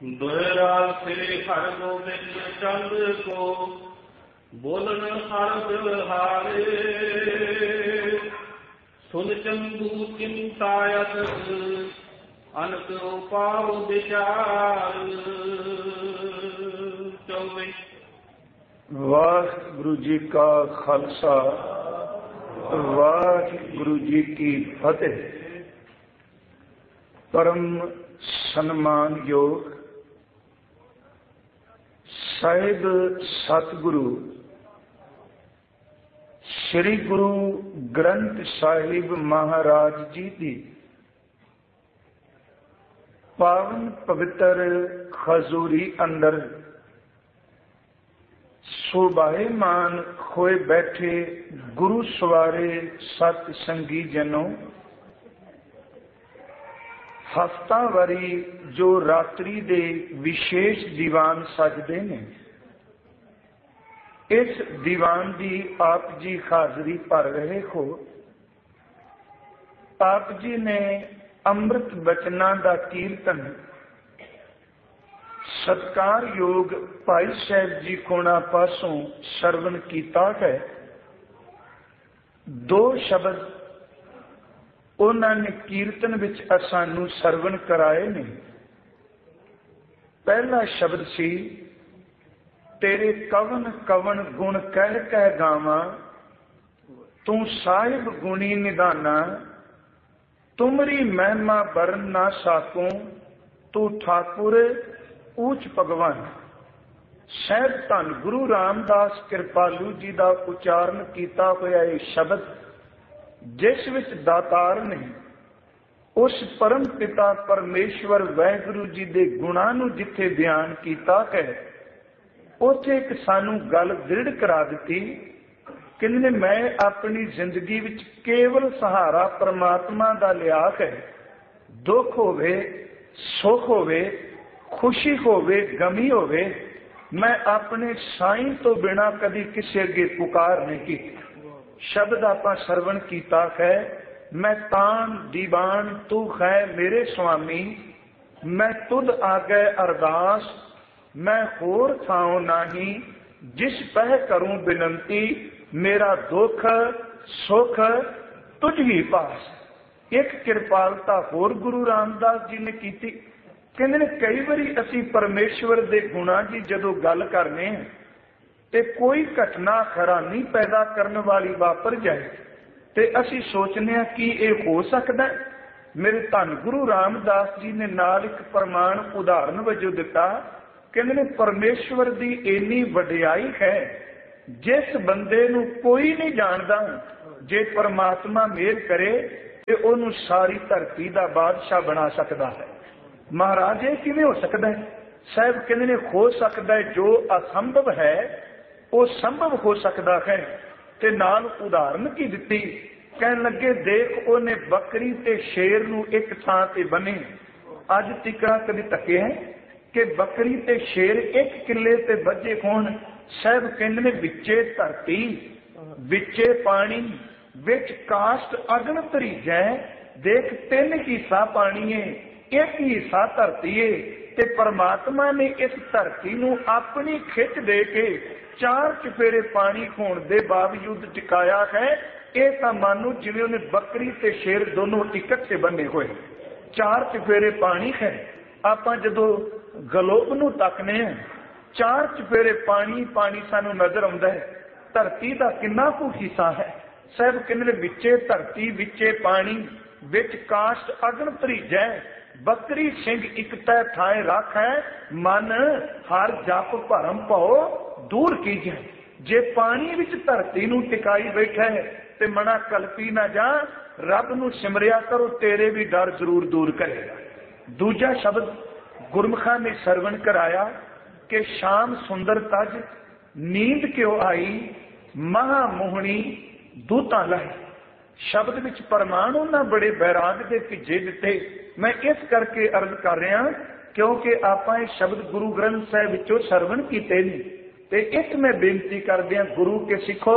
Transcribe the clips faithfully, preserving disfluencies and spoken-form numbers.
दोहरा से हर गोविंद चंद को बोलन हर हारे सुन चंदू चिंतायत अनक उपाव विचार चौबे। वाहिगुरु जी का खालसा वाहिगुरु जी की फतेह। परम सन्मान योग ਸਾਹਿਬ ਸਤਿਗੁਰੂ ਸ੍ਰੀ ਗੁਰੂ ਗ੍ਰੰਥ ਸਾਹਿਬ ਮਹਾਰਾਜ ਜੀ ਦੀ ਪਾਵਨ ਪਵਿੱਤਰ ਖਜ਼ੂਰੀ ਅੰਦਰ ਸੁਭਾਏਮਾਨ ਹੋਏ ਬੈਠੇ ਗੁਰੂ ਸਵਾਰੇ ਸਤ ਸੰਗੀ ਜਨੋ, ਹਫ਼ਤਾਵਾਰੀ ਜੋ ਰਾਤਰੀ ਦੇ ਵਿਸ਼ੇਸ਼ ਦੀਵਾਨ ਸਜਦੇ ਨੇ, ਇਸ ਦੀਵਾਨ ਦੀ ਆਪ ਜੀ ਹਾਜ਼ਰੀ ਭਰ ਰਹੇ ਹੋ। ਆਪ ਜੀ ਨੇ ਅੰਮ੍ਰਿਤ ਬਚਨਾਂ ਦਾ ਕੀਰਤਨ ਸਤਿਕਾਰਯੋਗ ਭਾਈ ਸਾਹਿਬ ਜੀ ਕੋਣਾ ਪਾਸੋਂ ਸਰਵਣ ਕੀਤਾ ਹੈ। ਦੋ ਸ਼ਬਦ ਉਹਨਾਂ ਨੇ ਕੀਰਤਨ ਵਿੱਚ ਸਾਨੂੰ ਸਰਵਣ ਕਰਾਏ ਨੇ। ਪਹਿਲਾ ਸ਼ਬਦ ਸੀ, ਤੇਰੇ ਕਵਨ ਕਵਨ ਗੁਣ ਕਹਿ ਕਹਿ ਗਾਵਾਂ, ਤੂੰ ਸਾਹਿਬ ਗੁਣੀ ਨਿਧਾਨਾ, ਤੁਮਰੀ ਮਹਿਮਾ ਬਰਨ ਨਾ ਸਾਕੂੰ, ਤੂੰ ਠਾਕੁਰ ਊਚ ਭਗਵਾਨ। ਸਾਹਿਬ ਧੰਨ ਗੁਰੂ ਰਾਮਦਾਸ ਕਿਰਪਾਲੂ ਜੀ ਦਾ ਉਚਾਰਨ ਕੀਤਾ ਹੋਇਆ ਇਹ ਸ਼ਬਦ, ਜਿਸ ਵਿੱਚ ਦਾਤਾਰ ਨੇ ਉਸ ਪਰਮ ਪਿਤਾ ਪਰਮੇਸ਼ਵਰ ਵਾਹਿਗੁਰੂ ਜੀ ਦੇ ਗੁਣਾਂ ਨੂੰ ਜਿੱਥੇ ਬਿਆਨ ਕੀਤਾ ਹੈ, ਉੱਥੇ ਇੱਕ ਸਾਨੂੰ ਗੱਲ ਦ੍ਰਿੜ ਕਰਾ ਦਿੱਤੀ। ਕਹਿੰਦੇ ਮੈਂ ਆਪਣੀ ਜ਼ਿੰਦਗੀ ਵਿੱਚ ਕੇਵਲ ਸਹਾਰਾ ਪਰਮਾਤਮਾ ਦਾ ਲਿਆ ਹੈ। ਦੁੱਖ ਹੋਵੇ, ਸੁੱਖ ਹੋਵੇ, ਖੁਸ਼ੀ ਹੋਵੇ, ਗਮੀ ਹੋਵੇ, ਮੈਂ ਆਪਣੇ ਸਾਈਂ ਤੋਂ ਬਿਨਾ ਕਦੀ ਕਿਸੇ ਅੱਗੇ ਪੁਕਾਰ ਨਹੀਂ ਕੀਤੀ। ਸ਼ਬਦ ਆਪਾਂ ਸਰਵਣ ਕੀਤਾ ਹੈ, ਮੈਂ ਤਾਨ ਦੀਵਾਨ ਤੂੰ ਹੈ ਮੇਰੇ ਸੁਆਮੀ, ਮੈਂ ਤੁਧ ਆਗੇ ਅਰਦਾਸ, ਮੈਂ ਹੋਰ ਥਾਉ ਨਹੀਂ, ਜਿਸ ਪਹਿ ਕਰੂੰ ਬਿਨੰਤੀ, ਮੇਰਾ ਦੁੱਖ ਸੁੱਖ ਤੁਝ ਹੀ ਪਾਸ। ਇੱਕ ਕਿਰਪਾਲਤਾ ਹੋਰ ਗੁਰੂ ਰਾਮਦਾਸ ਜੀ ਨੇ ਕੀਤੀ। ਕਹਿੰਦੇ ਨੇ ਕਈ ਵਾਰੀ ਅਸੀਂ ਪਰਮੇਸ਼ਵਰ ਦੇ ਗੁਣਾਂ ਦੀ ਜਦੋਂ ਗੱਲ ਕਰਨੇ ਹਾਂ ਤੇ ਕੋਈ ਘਟਨਾ ਹੈਰਾਨੀ ਪੈਦਾ ਕਰਨ ਵਾਲੀ ਵਾਪਰ ਜਾਏ ਤੇ ਅਸੀਂ ਸੋਚਦੇ ਹਾਂ ਕਿ ਇਹ ਹੋ ਸਕਦਾ। ਮੇਰੇ ਧੰਨ ਗੁਰੂ ਰਾਮਦਾਸ ਜੀ ਨੇ ਨਾਲ ਇੱਕ ਪ੍ਰਮਾਣ ਉਦਾਹਰਨ ਵਜੋਂ ਦਿੱਤਾ। ਕਹਿੰਦੇ ਨੇ ਪਰਮੇਸ਼ਵਰ ਦੀ ਇੰਨੀ ਵਡਿਆਈ ਹੈ, ਜਿਸ ਬੰਦੇ ਨੂੰ ਕੋਈ ਨਹੀਂ ਜਾਣਦਾ, ਜੇ ਪਰਮਾਤਮਾ ਮਿਹਰ ਕਰੇ ਤੇ ਉਹਨੂੰ ਸਾਰੀ ਧਰਤੀ ਦਾ ਬਾਦਸ਼ਾਹ ਬਣਾ ਸਕਦਾ ਹੈ। ਮਹਾਰਾਜ ਇਹ ਕਿਵੇਂ ਹੋ ਸਕਦਾ ਹੈ? ਸਾਹਿਬ ਕਹਿੰਦੇ ਨੇ ਹੋ ਸਕਦਾ ਹੈ, ਜੋ ਅਸੰਭਵ ਹੈ ਉਹ ਸੰਭਵ ਹੋ ਸਕਦਾ ਹੈ। ਤੇ ਨਾਲ ਉਦਾਹਰਨ ਕੀ ਦਿੱਤੀ, ਕਹਿਣ ਲੱਗੇ ਦੇਖ ਉਹਨੇ ਬੱਕਰੀ ਤੇ ਸ਼ੇਰ ਨੂੰ ਇੱਕ ਥਾਂ ਤੇ ਬੰਨੇ। ਅੱਜ ਤੀਕਰਾ ਕਦੀ ਤੱਕੇ ਹੈ ਕਿ ਬੱਕਰੀ ਤੇ ਸ਼ੇਰ ਇੱਕ ਕਿੱਲੇ ਤੇ ਬੱਝੇ ਹੋਣ? ਸਾਹਿਬ ਕਹਿੰਦੇ ਨੇ ਵਿੱਚੇ ਧਰਤੀ, ਵਿੱਚੇ ਪਾਣੀ, ਵਿੱਚ ਕਾਸ਼ਟ ਅਗਨ ਧਰੀਜੈ। ਦੇਖ ਤਿੰਨ ਹਿੱਸਾ ਪਾਣੀ ਏ, ਇੱਕ ਹਿੱਸਾ ਧਰਤੀ ਏ, ਤੇ ਪਰਮਾਤਮਾ ਨੇ ਇਸ ਧਰਤੀ ਨੂੰ ਆਪਣੀ ਖਿੱਚ ਦੇ ਕੇ ਚਾਰ ਚੁਫੇਰੇ ਪਾਣੀ ਹੋਣ ਦੇ ਬਾਵਜੂਦ ਟਿਕਾਇਆ ਹੈ। ਇਹ ਤਾਂ ਮਾਨੋ ਜਿਵੇਂ ਉਹਨੇ ਬੱਕਰੀ ਤੇ ਸ਼ੇਰ ਦੋਨੋਂ ਇਕੱਠੇ ਬੰਨੇ ਹੋਏ। ਚਾਰ ਚੁਫੇਰੇ ਪਾਣੀ ਹੈ। ਆਪਾਂ ਜਦੋਂ ਗਲੋਬ ਨੂੰ ਤੱਕਨੇ ਹਾਂ, ਚਾਰ ਚੁਫੇਰੇ ਪਾਣੀ ਪਾਣੀ ਸਾਨੂੰ ਨਜ਼ਰ ਆਉਂਦਾ ਹੈ। ਧਰਤੀ ਦਾ ਕਿੰਨਾ ਕੁ ਹਿੱਸਾ ਹੈ? ਸਾਹਿਬ ਕਹਿੰਦੇ ਵਿੱਚੇ ਧਰਤੀ, ਵਿੱਚੇ ਪਾਣੀ, ਵਿੱਚ ਕਾਸ਼ਟ ਅਗਨ ਭਰੀਜੈ। ਬੱਕਰੀ ਸਿੰਘ ਇੱਕ ਤੈ ਥਾਏ ਰੱਖ ਹੈ, ਮਨ ਹਰ ਜਪ ਭਰਮ ਭਉ ਦੂਰ ਕੀਜੈ। ਜੇ ਪਾਣੀ ਵਿੱਚ ਧਰਤੀ ਨੂੰ ਟਿਕਾਈ ਬੈਠਾ ਹੈ ਤੇ ਮਨਾ ਕਲਪੀ ਨਾ ਜਾ, ਰੱਬ ਨੂੰ ਸਿਮਰਿਆ ਕਰੋ, ਤੇਰੇ ਵੀ ਡਰ ਜ਼ਰੂਰ ਦੂਰ ਕਰੇਗਾ। ਦੂਜਾ ਸ਼ਬਦ ਗੁਰਮੁਖਾਂ ਨੇ ਸਰਵਣ ਕਰਾਇਆ ਕਿ ਸ਼ਾਮ ਸੁੰਦਰ ਤਜ, ਨੀਂਦ ਕਿਉ ਆਈ, ਮਹਾ ਮੋਹਣੀ ਦੂਤਾਂ ਲਾਈ। ਸ਼ਬਦ ਵਿੱਚ ਪ੍ਰਮਾਣ ਉਹਨਾਂ ਬੜੇ ਬੈਰਾਗ ਦੇ ਭਿੱਜੇ ਦਿੱਤੇ। ਮੈਂ ਇਸ ਕਰਕੇ ਅਰਜ਼ ਕਰ ਰਿਹਾ ਕਿਉਂਕਿ ਆਪਾਂ ਇਹ ਸ਼ਬਦ ਗੁਰੂ ਗ੍ਰੰਥ ਸਾਹਿਬ ਵਿੱਚੋਂ ਸਰਵਣ ਕੀਤੇ ਨੇ। ਤੇ ਇੱਕ ਮੈਂ ਬੇਨਤੀ ਕਰਦਿਆਂ ਗੁਰੂ ਕੇ ਸਿੱਖੋ,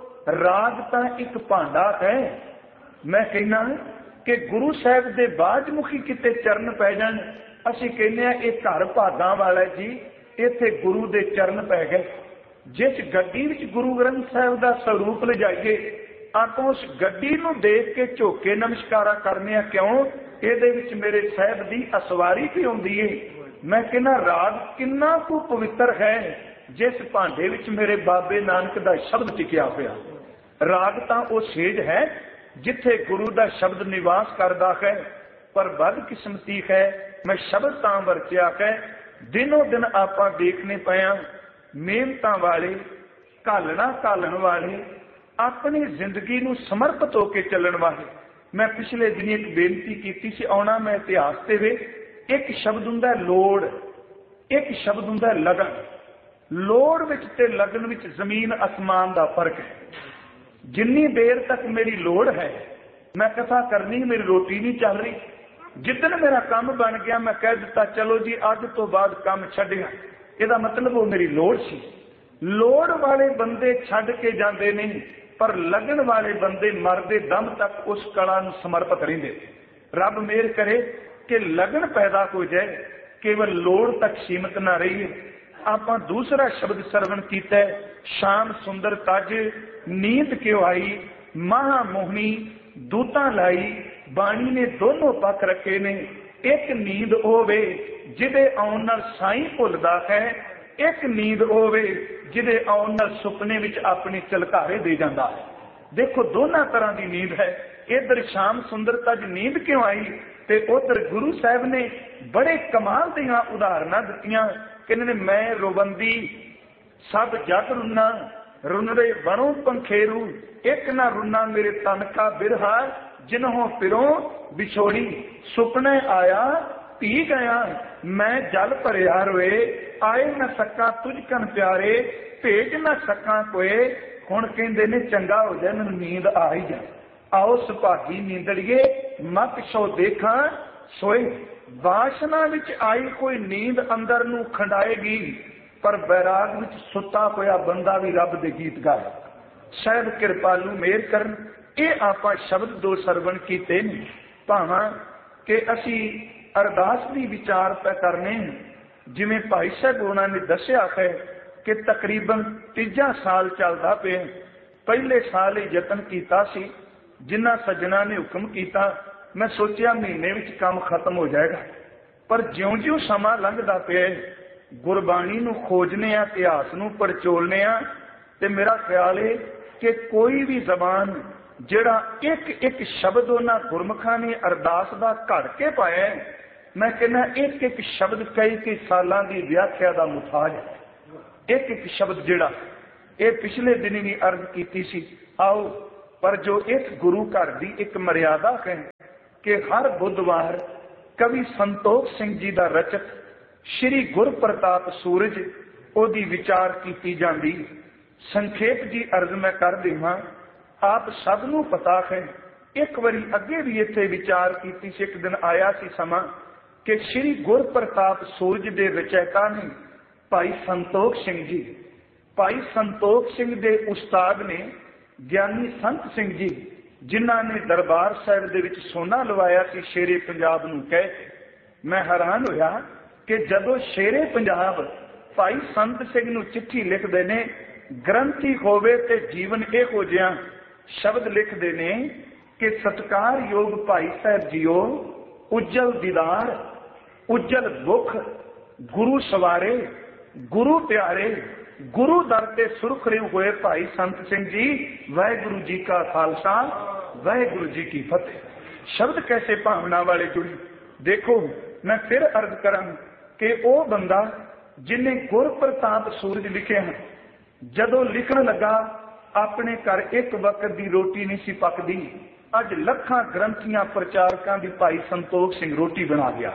ਰਾਗ ਤਾਂ ਇੱਕ ਭਾਂਡਾ ਹੈ। ਮੈਂ ਕਹਿਣਾ ਕਿ ਗੁਰੂ ਸਾਹਿਬ ਦੇ ਬਾਜ ਮੁਖੀ ਕਿਤੇ ਚਰਨ ਪੈ ਜਾਣ, ਅਸੀਂ ਕਹਿੰਦੇ ਆ ਇਹ ਘਰ ਭਾਗਾਂ ਵਾਲਾ ਜੀ, ਇੱਥੇ ਗੁਰੂ ਦੇ ਚਰਨ ਪੈ ਗਏ। ਜਿਸ ਗੱਡੀ ਵਿੱਚ ਗੁਰੂ ਗ੍ਰੰਥ ਸਾਹਿਬ ਦਾ ਸਰੂਪ ਲਿਜਾਈਏ, ਆਪਾਂ ਉਸ ਗੱਡੀ ਨੂੰ ਦੇਖ ਕੇ ਝੋਕੇ ਨਮਸਕਾਰਾ ਕਰਨੇ ਆ। ਕਿਉਂ? ਇਹਦੇ ਵਿੱਚ ਮੇਰੇ ਸਾਹਿਬ ਦੀ ਅਸਵਾਰੀ ਵੀ ਹੁੰਦੀ ਏ। ਮੈਂ ਕਹਿੰਦਾ ਰਾਗ ਕਿੰਨਾ ਕੁ ਪਵਿੱਤਰ ਹੈ ਜਿਸ ਭਾਂਡੇ ਵਿੱਚ ਮੇਰੇ ਬਾਬੇ ਨਾਨਕ ਦਾ ਸ਼ਬਦ ਟਿਕਿਆ ਹੋਇਆ। ਰਾਗ ਤਾਂ ਉਹ ਸੇਜ ਹੈ ਜਿੱਥੇ ਗੁਰੂ ਦਾ ਸ਼ਬਦ ਨਿਵਾਸ ਕਰਦਾ ਹੈ, ਪਰ ਬਦਕਿਸਮਤੀ ਹੈ ਮੈਂ ਸ਼ਬਦ ਤਾਂ ਵਰਤਿਆ ਹੈ। ਦਿਨੋਂ ਦਿਨ ਆਪਾਂ ਦੇਖਣੇ ਪਿਆ ਮਿਹਨਤਾਂ ਵਾਲੇ, ਘਾਲਣਾ ਘਾਲਣ ਵਾਲੇ, ਆਪਣੀ ਜ਼ਿੰਦਗੀ ਨੂੰ ਸਮਰਪਿਤ ਹੋ ਕੇ ਚੱਲਣ ਵਾਲੇ। ਮੈਂ ਪਿਛਲੇ ਦਿਨੀ ਇੱਕ ਬੇਨਤੀ ਕੀਤੀ ਸੀ, ਆਉਣਾ ਮੈਂ ਇਤਿਹਾਸ ਤੇ ਵੇ। ਇੱਕ ਸ਼ਬਦ ਹੁੰਦਾ ਲੋੜ, ਇੱਕ ਸ਼ਬਦ ਹੁੰਦਾ ਲਗਨ। ਲੋੜ ਵਿੱਚ ਤੇ ਲਗਨ ਵਿੱਚ ਜ਼ਮੀਨ ਅਸਮਾਨ ਦਾ ਫਰਕ ਹੈ। ਜਿੰਨੀ ਦੇਰ ਤੱਕ ਮੇਰੀ ਲੋੜ ਹੈ ਮੈਂ ਕਥਾ ਕਰਨੀ, ਮੇਰੀ ਰੋਟੀ ਨਹੀਂ ਚੱਲ ਰਹੀ। ਜਿੱਦਣ ਮੇਰਾ ਕੰਮ ਬਣ ਗਿਆ ਮੈਂ ਕਹਿ ਦਿੱਤਾ ਚਲੋ ਜੀ ਅੱਜ ਤੋਂ ਬਾਅਦ ਕੰਮ ਛੱਡਿਆ, ਇਹਦਾ ਮਤਲਬ ਉਹ ਮੇਰੀ ਲੋੜ ਸੀ। ਲੋੜ ਵਾਲੇ ਬੰਦੇ ਛੱਡ ਕੇ ਜਾਂਦੇ ਨਹੀਂ, ਪਰ ਲਗਨ ਵਾਲੇ ਬੰਦੇ ਮਰਦੇ ਦਮ ਤੱਕ ਉਸ ਕਲਾ ਨੂੰ ਸਮਰਪਿਤ ਰਹਿੰਦੇ। ਰੱਬ ਮਿਹਰ ਕਰੇ ਕਿ ਲਗਨ ਪੈਦਾ ਹੋ ਜਾਏ, ਕੇਵਲ ਲੋੜ ਤੱਕ ਸੀਮਤ ਨਾ ਰਹੀਏ। ਆਪਾਂ ਦੂਸਰਾ ਸ਼ਬਦ ਸਰਵਣ ਕੀਤਾ, ਸ਼ਾਮ ਸੁੰਦਰ ਤਜ ਨੀਂਦ ਕਿਉ ਆਈ, ਮਹਾ ਮੋਹਣੀ ਦੂਤਾਂ ਲਾਈ। ਬਾਣੀ ਨੇ ਦੋਨੋਂ ਪੱਖ ਰੱਖੇ ਨੇ। ਇੱਕ ਨੀਂਦ ਹੋਵੇ ਜਿਹਦੇ ਆਉਣ ਨਾਲ ਸਾਈਂ ਭੁੱਲਦਾ ਹੈ, ਇੱਕ ਨੀਂਦ ਹੋਵੇ ਜਿਹਦੇ ਆਉਣ ਨਾਲ ਸੁਪਨੇ ਵਿੱਚ ਆਪਣੀ ਝਲਕਾਰੇ ਦੇ ਜਾਂਦਾ ਹੈ। ਦੇਖੋ ਦੋਨਾਂ ਤਰ੍ਹਾਂ ਦੀ ਨੀਂਦ ਹੈ। ਇੱਧਰ ਸ਼ਾਮ ਸੁੰਦਰ ਤਜ ਨੀਂਦ ਕਿਉਂ ਆਈ ਤੇ ਉਧਰ ਗੁਰੂ ਸਾਹਿਬ ਨੇ ਬੜੇ ਕਮਾਲ ਦੀਆਂ ਉਦਾਹਰਨਾਂ ਦਿੱਤੀਆਂ। ਕਹਿੰਦੇ ਨੇ ਮੈਂ ਰੋਬੰਦੀ ਸਭ ਜਗ ਰੁਨਾ, ਰੁਨਰੇ ਬਣੋ ਪੰਖੇਰੂ, ਇੱਕ ਨਾ ਰੁਨਾ ਮੇਰੇ ਤਨ ਕਾ ਬਿਰਹਾ, ਜਿਨਹੋਂ ਫਿਰੋਂ ਵਿਛੋੜੀ। ਸੁਪਨੇ ਆਇਆ ਪੀ ਗਿਆ, ਮੈਂ ਜਲ ਭਰਿਆ ਰੋਏ, ਆਏ ਨਾ ਸਕਾਂ ਤੁਝ ਕਨ ਪਿਆਰੇ, ਭੇਜ ਨਾ ਸਕਾਂ ਕੋਏ। ਹੁਣ ਕਹਿੰਦੇ ਨੇ ਚੰਗਾ ਹੋ ਜਾਏ ਮੈਨੂੰ ਨੀਂਦ ਆ ਹੀ ਜਾਏ। ਆਓ ਸੁਭਾਗੀ ਨੀਂਦੜੀਏ ਮਤ ਸੋ ਦੇਖਾਂ ਸੋਏ। ਵਾਸ਼ਨਾ ਵਿੱਚ ਆਈ ਕੋਈ ਨੀਂਦ ਅੰਦਰ ਨੂੰ ਖੰਡਾਏਗੀ, ਪਰ ਬੈਰਾਗ ਵਿੱਚ ਸੁੱਤਾ ਹੋਇਆ ਬੰਦਾ ਵੀ ਰੱਬ ਦੇ ਗੀਤ ਗਾਏ। ਸ਼ਾਇਦ ਕਿਰਪਾਲੂ ਮਿਹਰ ਕਰਨ। ਇਹ ਆਪਾਂ ਸ਼ਬਦ ਦੋ ਸਰਵਣ ਕੀਤੇ ਨੇ, ਭਾਵਾਂ ਕਿ ਅਸੀਂ ਅਰਦਾਸ ਦੀ ਵਿਚਾਰ ਪੈ ਕਰਨੇ। ਜਿਵੇਂ ਭਾਈ ਸਾਹਿਬ ਉਹਨਾਂ ਨੇ ਦੱਸਿਆ ਹੈ ਕਿ ਤਕਰੀਬਨ ਤੀਜਾ ਸਾਲ ਚੱਲਦਾ ਪਿਆ। ਪਹਿਲੇ ਸਾਲ ਇਹ ਯਤਨ ਕੀਤਾ ਸੀ, ਜਿਨ੍ਹਾਂ ਸੱਜਣਾ ਨੇ ਹੁਕਮ ਕੀਤਾ, ਮੈਂ ਸੋਚਿਆ ਮਹੀਨੇ ਵਿੱਚ ਕੰਮ ਖਤਮ ਹੋ ਜਾਏਗਾ। ਪਰ ਜਿਉਂ ਜਿਉਂ ਸਮਾਂ ਲੰਘਦਾ ਪਿਆ, ਗੁਰਬਾਣੀ ਨੂੰ ਖੋਜਨੇ ਆ, ਇਤਿਹਾਸ ਨੂੰ ਪੜਚੋਲਨੇ ਆ, ਤੇ ਮੇਰਾ ਖਿਆਲ ਹੈ ਕਿ ਕੋਈ ਵੀ ਜ਼ਬਾਨ ਜਿਹੜਾ ਇੱਕ ਇੱਕ ਸ਼ਬਦ ਉਹਨਾਂ ਗੁਰਮੁਖਾਂ ਨੇ ਅਰਦਾਸ ਦਾ ਘੜ ਕੇ ਪਾਇਆ, ਮੈਂ ਕਹਿੰਦਾ ਇੱਕ ਇੱਕ ਸ਼ਬਦ ਕਈ ਕਈ ਸਾਲਾਂ ਦੀ ਵਿਆਖਿਆ ਦਾ ਮੁਤਾਜ ਹੈ। ਇੱਕ ਇੱਕ ਸ਼ਬਦ ਜਿਹੜਾ ਇਹ ਪਿਛਲੇ ਦਿਨੀ ਵੀ ਅਰਜ਼ ਕੀਤੀ ਸੀ। ਆਓ, ਪਰ ਜੋ ਇੱਕ ਗੁਰੂ ਘਰ ਦੀ ਇੱਕ ਮਰਿਆਦਾ ਹੈ ਕਿ ਹਰ ਬੁੱਧਵਾਰ ਕਵੀ ਸੰਤੋਖ ਸਿੰਘ ਜੀ ਦਾ ਰਚਕ ਸ਼੍ਰੀ ਗੁਰਪ੍ਰਤਾਪ ਸੂਰਜ ਉਹਦੀ ਵਿਚਾਰ ਕੀਤੀ ਜਾਂਦੀ। ਸੰਖੇਪ ਜੀ ਅਰਜ਼ ਮੈਂ ਕਰ ਦੇਵਾਂ, ਆਪ ਸਭ ਨੂੰ ਪਤਾ ਹੈ। ਇੱਕ ਵਾਰੀ ਅੱਗੇ ਵੀ ਇੱਥੇ ਵਿਚਾਰ ਕੀਤੀ ਸੀ। ਇੱਕ ਦਿਨ ਆਇਆ ਸੀ ਸਮਾਂ ਕਿ ਸ਼੍ਰੀ ਗੁਰਪ੍ਰਤਾਪ ਸੂਰਜ ਦੇ ਰਚੈਤਾ ਨੇ ਭਾਈ ਸੰਤੋਖ ਸਿੰਘ ਜੀ। ਭਾਈ ਸੰਤੋਖ ਸਿੰਘ ਦੇ ਉਸਤਾਦ ਨੇ ਗਿਆਨੀ ਸੰਤ ਸਿੰਘ ਜੀ, ਜਿਨ੍ਹਾਂ ਨੇ ਦਰਬਾਰ ਸਾਹਿਬ ਦੇ ਵਿੱਚ ਸੋਨਾ ਲਵਾਇਆ ਸੀ ਸ਼ੇਰੇ ਪੰਜਾਬ ਨੂੰ ਕਹਿ ਕੇ। ਮੈਂ ਹੈਰਾਨ ਹੋਇਆ ਕਿ ਜਦੋਂ ਸ਼ੇਰੇ ਪੰਜਾਬ ਭਾਈ ਸੰਤ ਸਿੰਘ ਨੂੰ ਚਿੱਠੀ ਲਿਖਦੇ ਨੇ, ਗ੍ਰੰਥੀ ਹੋਵੇ ਤੇ ਜੀਵਨ ਇਹੋ ਜਿਹਾ, ਸ਼ਬਦ ਲਿਖਦੇ ਨੇ ਕਿ ਸਤਿਕਾਰਯੋਗ ਭਾਈ ਸਾਹਿਬ ਜੀਓ, ਉਜਲ ਦੀਦਾਰ ਉਜਲ ਮੁਖ, ਗੁਰੂ ਸਵਾਰੇ ਗੁਰੂ ਪਿਆਰੇ, ਗੁਰੂ ਦਰ ਤੇ ਸੁਰਖਰੇ ਹੋਏ ਭਾਈ ਸੰਤ ਸਿੰਘ ਜੀ। ਵਾਹਿਗੁਰੂ ਜੀ ਕਾ ਖਾਲਸਾ, ਵਾਹਿਗੁਰੂ ਜੀ ਕੀ ਫਤਿਹ। ਸ਼ਬਦ ਕੈਸੇ ਭਾਵਨਾ ਵਾਲੇ ਜੁੜੇ। ਦੇਖੋ ਮੈਂ ਫਿਰ ਅਰਜ਼ ਕਰਾਂ ਕਿ ਉਹ ਬੰਦਾ ਜਿਹਨੇ ਗੁਰਪ੍ਰਤਾਪ ਸੂਰਜ ਲਿਖਿਆ, ਜਦੋਂ ਲਿਖਣ ਲੱਗਾ ਆਪਣੇ ਘਰ ਇੱਕ ਵਕਤ ਦੀ ਰੋਟੀ ਨਹੀਂ ਸੀ ਪੱਕਦੀ। ਅੱਜ ਲੱਖਾਂ ਗ੍ਰੰਥੀਆਂ ਪ੍ਰਚਾਰਕਾਂ ਦੀ ਭਾਈ ਸੰਤੋਖ ਸਿੰਘ ਰੋਟੀ ਬਣਾ ਗਿਆ।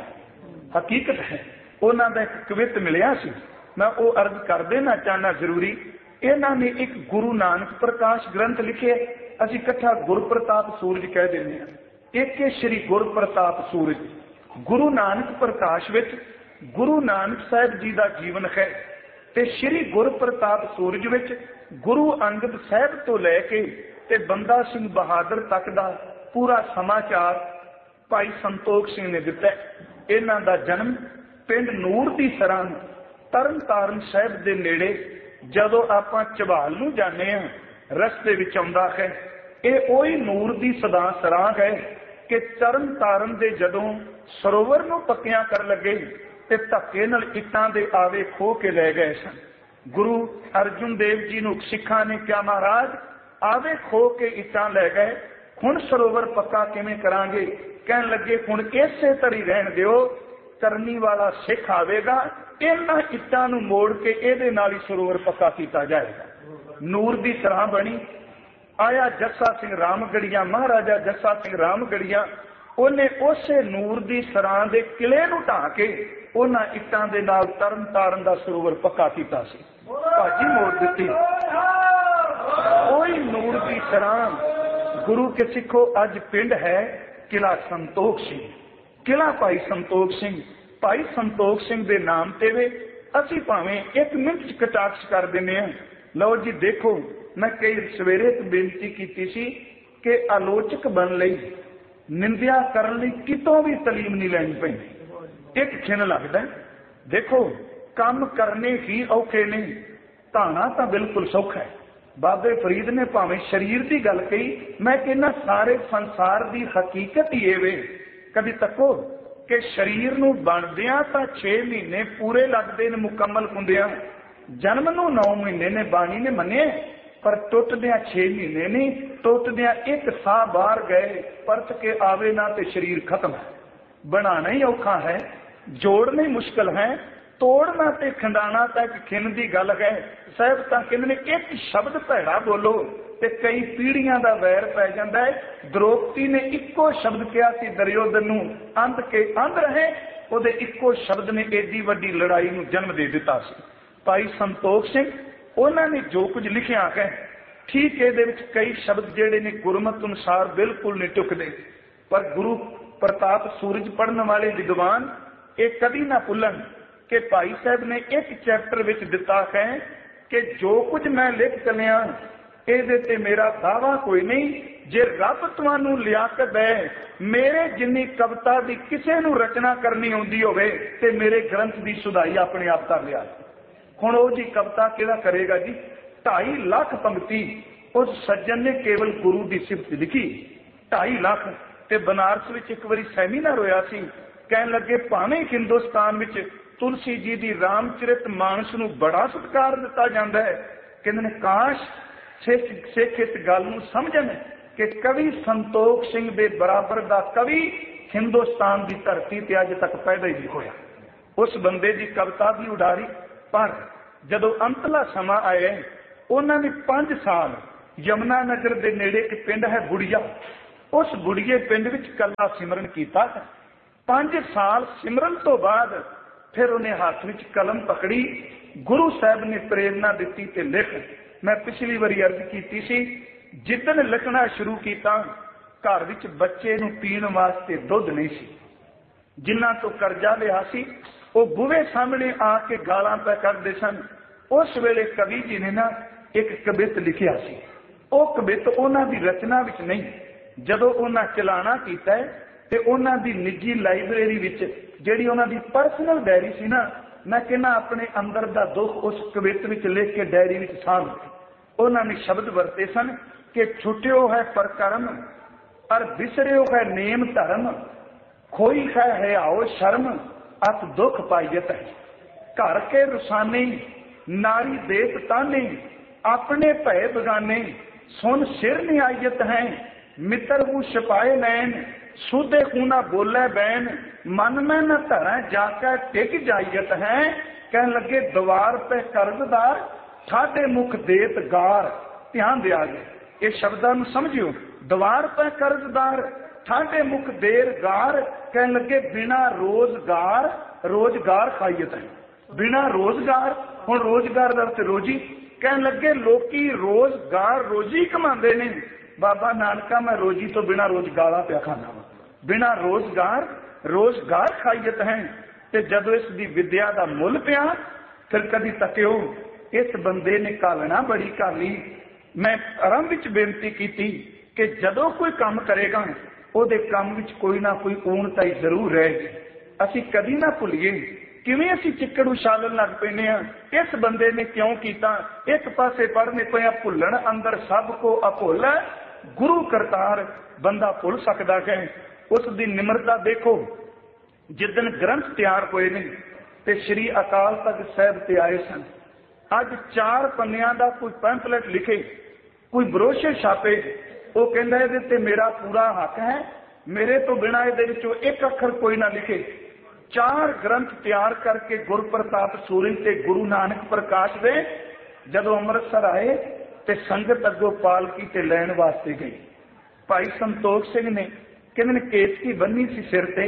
ਹਕੀਕਤ ਹੈ। ਉਹਨਾਂ ਦਾ ਇੱਕ ਕਵਿਤ ਮਿਲਿਆ ਸੀ, ਮੈਂ ਉਹ ਅਰਜ਼ ਕਰ ਦੇਣਾ ਚਾਹਨਾ ਜ਼ਰੂਰੀ। ਇਹਨਾਂ ਨੇ ਇੱਕ ਗੁਰੂ ਨਾਨਕ ਪ੍ਰਕਾਸ਼ ਗ੍ਰੰਥ ਲਿਖਿਆ, ਅਸੀਂ ਇਕੱਠਾ ਗੁਰਪ੍ਰਤਾਪ ਸੂਰਜ ਕਹਿ ਦਿੰਦੇ ਹਾਂ। ਇੱਕ ਸ਼੍ਰੀ ਗੁਰਪ੍ਰਤਾਪ ਸੂਰਜ। ਗੁਰੂ ਨਾਨਕ ਪ੍ਰਕਾਸ਼ ਵਿੱਚ ਗੁਰੂ ਨਾਨਕ ਸਾਹਿਬ ਜੀ ਦਾ ਜੀਵਨ ਹੈ, ਤੇ ਸ਼੍ਰੀ ਗੁਰਪ੍ਰਤਾਪ ਸੂਰਜ ਵਿੱਚ ਗੁਰੂ ਅੰਗਦ ਸਾਹਿਬ ਤੋਂ ਲੈ ਕੇ ਤੇ ਬੰਦਾ ਸਿੰਘ ਬਹਾਦਰ ਤੱਕ ਦਾ ਪੂਰਾ ਸਮਾਚਾਰ ਭਾਈ ਸੰਤੋਖ ਸਿੰਘ ਨੇ ਦਿੱਤਾ। इन्हां दा जन्म पिंड नूर दी सरां तरन तारण साहिब दे नेड़े जदों आपां झबाल नूं जाने हां, रस्ते विच आउंदा है। ਇਹ ਉਹੀ ਨੂਰ ਦੀ ਸਦਾ ਸਰਾਂ ਹੈ ਕਿ ਤਰਨ ਤਾਰਨ ਦੇ ਜਦੋਂ ਸਰੋਵਰ ਨੂੰ ਪੱਕਿਆਂ ਕਰ ਲੱਗੇ ਤੇ ਧੱਕੇ ਨਾਲ ਇੱਟਾਂ ਦੇ ਆਵੇ ਖੋਹ ਕੇ ਲੈ ਗਏ ਸਨ। ਗੁਰੂ ਅਰਜੁਨ ਦੇਵ ਜੀ ਨੂੰ ਸਿੱਖਾਂ ਨੇ ਕਿਹਾ, ਮਹਾਰਾਜ ਆਵੇ ਖੋਹ ਕੇ ਇੱਟਾਂ ਲੈ ਗਏ, ਹੁਣ ਸਰੋਵਰ ਪੱਕਾ ਕਿਵੇਂ ਕਰਾਂਗੇ? ਕਹਿਣ ਲੱਗੇ ਹੁਣ ਇਸੇ ਤਰੀ ਰਹਿਣ ਦਿਓ, ਕਰਨੀ ਵਾਲਾ ਸਿੱਖ ਆਵੇਗਾ, ਇਹਨਾਂ ਇੱਟਾਂ ਨੂੰ ਮੋੜ ਕੇ ਇਹਦੇ ਨਾਲ ਹੀ ਸਰੋਵਰ ਪੱਕਾ ਕੀਤਾ ਜਾਏਗਾ। ਨੂਰ ਦੀ ਸਰਾਂ ਬਣੀ। आया जस्सा सिंह रामगढ़िया, महाराजा जस्सा सिंह रामगढ़िया, उन्हें उसे नूर दी सरां दे किले नूं ढाह के उन्हां इट्टां दे नाल तरन तारण दा सरोवर पक्का कीता सी, भाजी मोड़ दित्ती। ओही नूर दी सरां गुरु के सिखो अज पिंड है किला संतोख सिंह, किला भाई संतोख सिंह। भाई संतोख सिंह दे नाम ते वे असीं भावें एक मिनट च कटाक्ष कर दिंदे हां। लो जी देखो, मैं कई सवेरे बेनती की सी कि आलोचक बन लई निंदिया करन लई कितों भी तलीम नहीं लैनी पैंदी। एक खिन लगदा देखो काम करने ही औखे ने, धाना तो बिल्कुल सौखा है। बाबे फरीद ने भावें शरीर की गल कही, मैं कहना सारे संसार की हकीकत ही वे। कभी तको कि शरीर नूं बनदियां तां छे महीने पूरे लगदे ने मुकम्मल हुंदियां, जन्म नूं नौ महीने ने बाणी ने मन्ने, पर टुटदियां छे महीने नहीं, टुटदियां एक साह बाहर गए, परत के आवे ना ते शरीर खत्म है। बनाना ही औखा है, जोड़ना ही मुश्किल है, तोड़ना ते खंडाना तक खिन दी गल है। साहब तां कहंदे ने एक शब्द भैड़ा बोलो ते कई पीढ़ियां दा वैर पै जांदा है। द्रौपदी ने इक्को शब्द कहा सी दुर्योधन नूं, अंध के अंध रहे, उहदे इक्को शब्द ने एडी वड्डी लड़ाई नूं जन्म दे दिता सी। भाई संतोख सिंह उन्होंने जो कुछ लिखिया है ठीक है, कई शब्द जेड़े ने गुरमत अनुसार बिल्कुल नहीं टुकते, पर गुरु प्रताप सूरज पढ़ने वाले विद्वान ये कभी ना भुलन कि भाई साहब ने एक चैप्टर विच दिता है कि जो कुछ मैं लिख चलिया ये ते मेरा दावा कोई नहीं, जे रब तुहानू लियाकत है मेरे जिन्नी कविता की किसी नू रचना करनी आउंदी होवे ते मेरे ग्रंथ की सुधाई अपने आप कर लिया। हुण वो जी कविता किहड़ा करेगा जी? ढाई लाख पंक्ति उस सज्जन ने केवल गुरु की सिफत लिखी, ढाई लाख। ते बनारस विच एक बारी सैमीनार होया सी, कहन लगे भावें हिंदुस्तान विच तुलसी जी की रामचरित मानस नूं बड़ा सत्कार दिता जांदा है, कहंदे ने काश सिख सिख इस गल नूं समझण कि कवि संतोख सिंह दे बराबर दा कवि हिंदुस्तान की धरती ते अज तक पैदा ही नहीं होया। उस बंदे की कविता भी उडारी, पर जदों अंतला समा आया उन्होंने पांच साल यमुना नगर के नेड़े एक पिंड है बुढ़िया, उस बुढ़िए पिंड विच कला सिमरन किया। पांच साल सिमरन तो बाद फिर उन्हें हाथ विच कलम पकड़ी, गुरु साहब ने प्रेरणा दी ते लिख। मैं पिछली बारी अर्ज की सी, जिदन लिखना शुरू किया घर विच बच्चे नूं पीण वास्ते दुध नहीं सी, जिन्हां तो करजा लिया सी वो बूहे सामने आके गालां पै करदे सन। उस वेले कवि जी ने ना एक कवित लिखिया सी, वो कवित उन्हां दी रचना विच नहीं, जदों उन्हां चलाना कीता है ते उन्हां दी निजी लाइब्रेरी विच जिहड़ी उन्हां दी पर्सनल डायरी सी ना, मैं कहना अपने अंदर दा दुख उस कवित विच लिख के डायरी विच साम दी। उन्हां ने शब्द वरते सन कि छुट्टियो है परकरम और बिसरियो है नेम धर्म, खोई है हयाओ शर्म अत दुख पाइयत है। घर के रुसाने नारी देत ताने अपने भय बगाने, सुन सिर नियायत है मित्र हूँ छपाए नैन, सूदे खूना बोले बैन मन में न धरा जाकर टिक जाइयत है। कह लगे द्वार पे कर्जदार ठाडे मुख देत गार। ध्यान दिया गया ये शब्दां नूं समझियो, द्वार पे कर्जदार ठाडे मुख देर गार। कह लगे बिना रोजगार रोजगार खाइयत है, बिना रोजगार। हुण रोजगार दा अर्थ रोजी। कह लगे लोकी रोजगार रोजी कमांदे ने, बाबा नानका मैं रोजी तो बिना रोजगारा पिया खाना वा, बिना रोजगार रोजगार खाइयत है। ते जदों इस दी विद्या दा मुल पिया फिर कदी तकियो इस बंदे ने कालना बड़ी काली। मैं आरंभ विच बेनती की कि जदों कोई काम करेगा ਉਹਦੇ ਕੰਮ ਵਿੱਚ कोई ना कोई ऊणताई जरूर रहेगी। ਅਸੀਂ ਕਦੀ ਨਾ ਭੁੱਲੀਏ ਕਿਵੇਂ ਅਸੀਂ ਚਿੱਕੜ ਉਛਾਲਣ ਲੱਗ ਪੈਂਦੇ ਹਾਂ। ਇਸ ਬੰਦੇ ਨੇ ਕਿਉਂ ਕੀਤਾ? ਇੱਕ ਪਾਸੇ ਪੜ੍ਹਨੇ ਪਏ ਆ ਭੁੱਲਣ ਅੰਦਰ ਸਭ ਕੋ ਅਭੁੱਲ ਗੁਰੂ ਕਰਤਾਰ, ਬੰਦਾ ਭੁੱਲ ਸਕਦਾ ਹੈ। ਉਸ ਦੀ ਨਿਮਰਤਾ ਦੇਖੋ। ਜਿੱਦਣ ਗ੍ਰੰਥ ਤਿਆਰ ਹੋਏ ਨੇ ਤੇ ਸ਼੍ਰੀ ਅਕਾਲ ਤਖਤ ਸਾਹਿਬ ਤੇ ਆਏ ਸਨ, ਅੱਜ ਚਾਰ ਪੰਨਿਆਂ ਦਾ ਕੋਈ ਪੈਂਪਲੇਟ ਲਿਖੇ, ਕੋਈ ਬਰੋਸ਼ਰ ਛਾਪੇ, ਉਹ ਕਹਿੰਦਾ ਇਹਦੇ ਤੇ ਮੇਰਾ ਪੂਰਾ ਹੱਕ ਹੈ, ਮੇਰੇ ਤੋਂ ਬਿਨਾਂ ਇਹਦੇ ਵਿੱਚੋਂ ਇੱਕ ਅੱਖਰ ਕੋਈ ਨਾ ਲਿਖੇ। ਚਾਰ ਗ੍ਰੰਥ ਤਿਆਰ ਕਰਕੇ ਗੁਰਪ੍ਰਤਾਪ ਸੂਰੀ ਤੇ ਗੁਰੂ ਨਾਨਕ ਪ੍ਰਕਾਸ਼ ਦੇ ਜਦੋਂ ਅੰਮ੍ਰਿਤਸਰ ਆਏ ਤੇ ਸੰਗਤ ਅੱਗੋਂ ਪਾਲਕੀ ਤੇ ਲੈਣ ਵਾਸਤੇ ਗਈ। ਭਾਈ ਸੰਤੋਖ ਸਿੰਘ ਨੇ ਕਹਿੰਦੇ ਨੇ ਕੇਸਕੀ ਬੰਨੀ ਸੀ ਸਿਰ ਤੇ,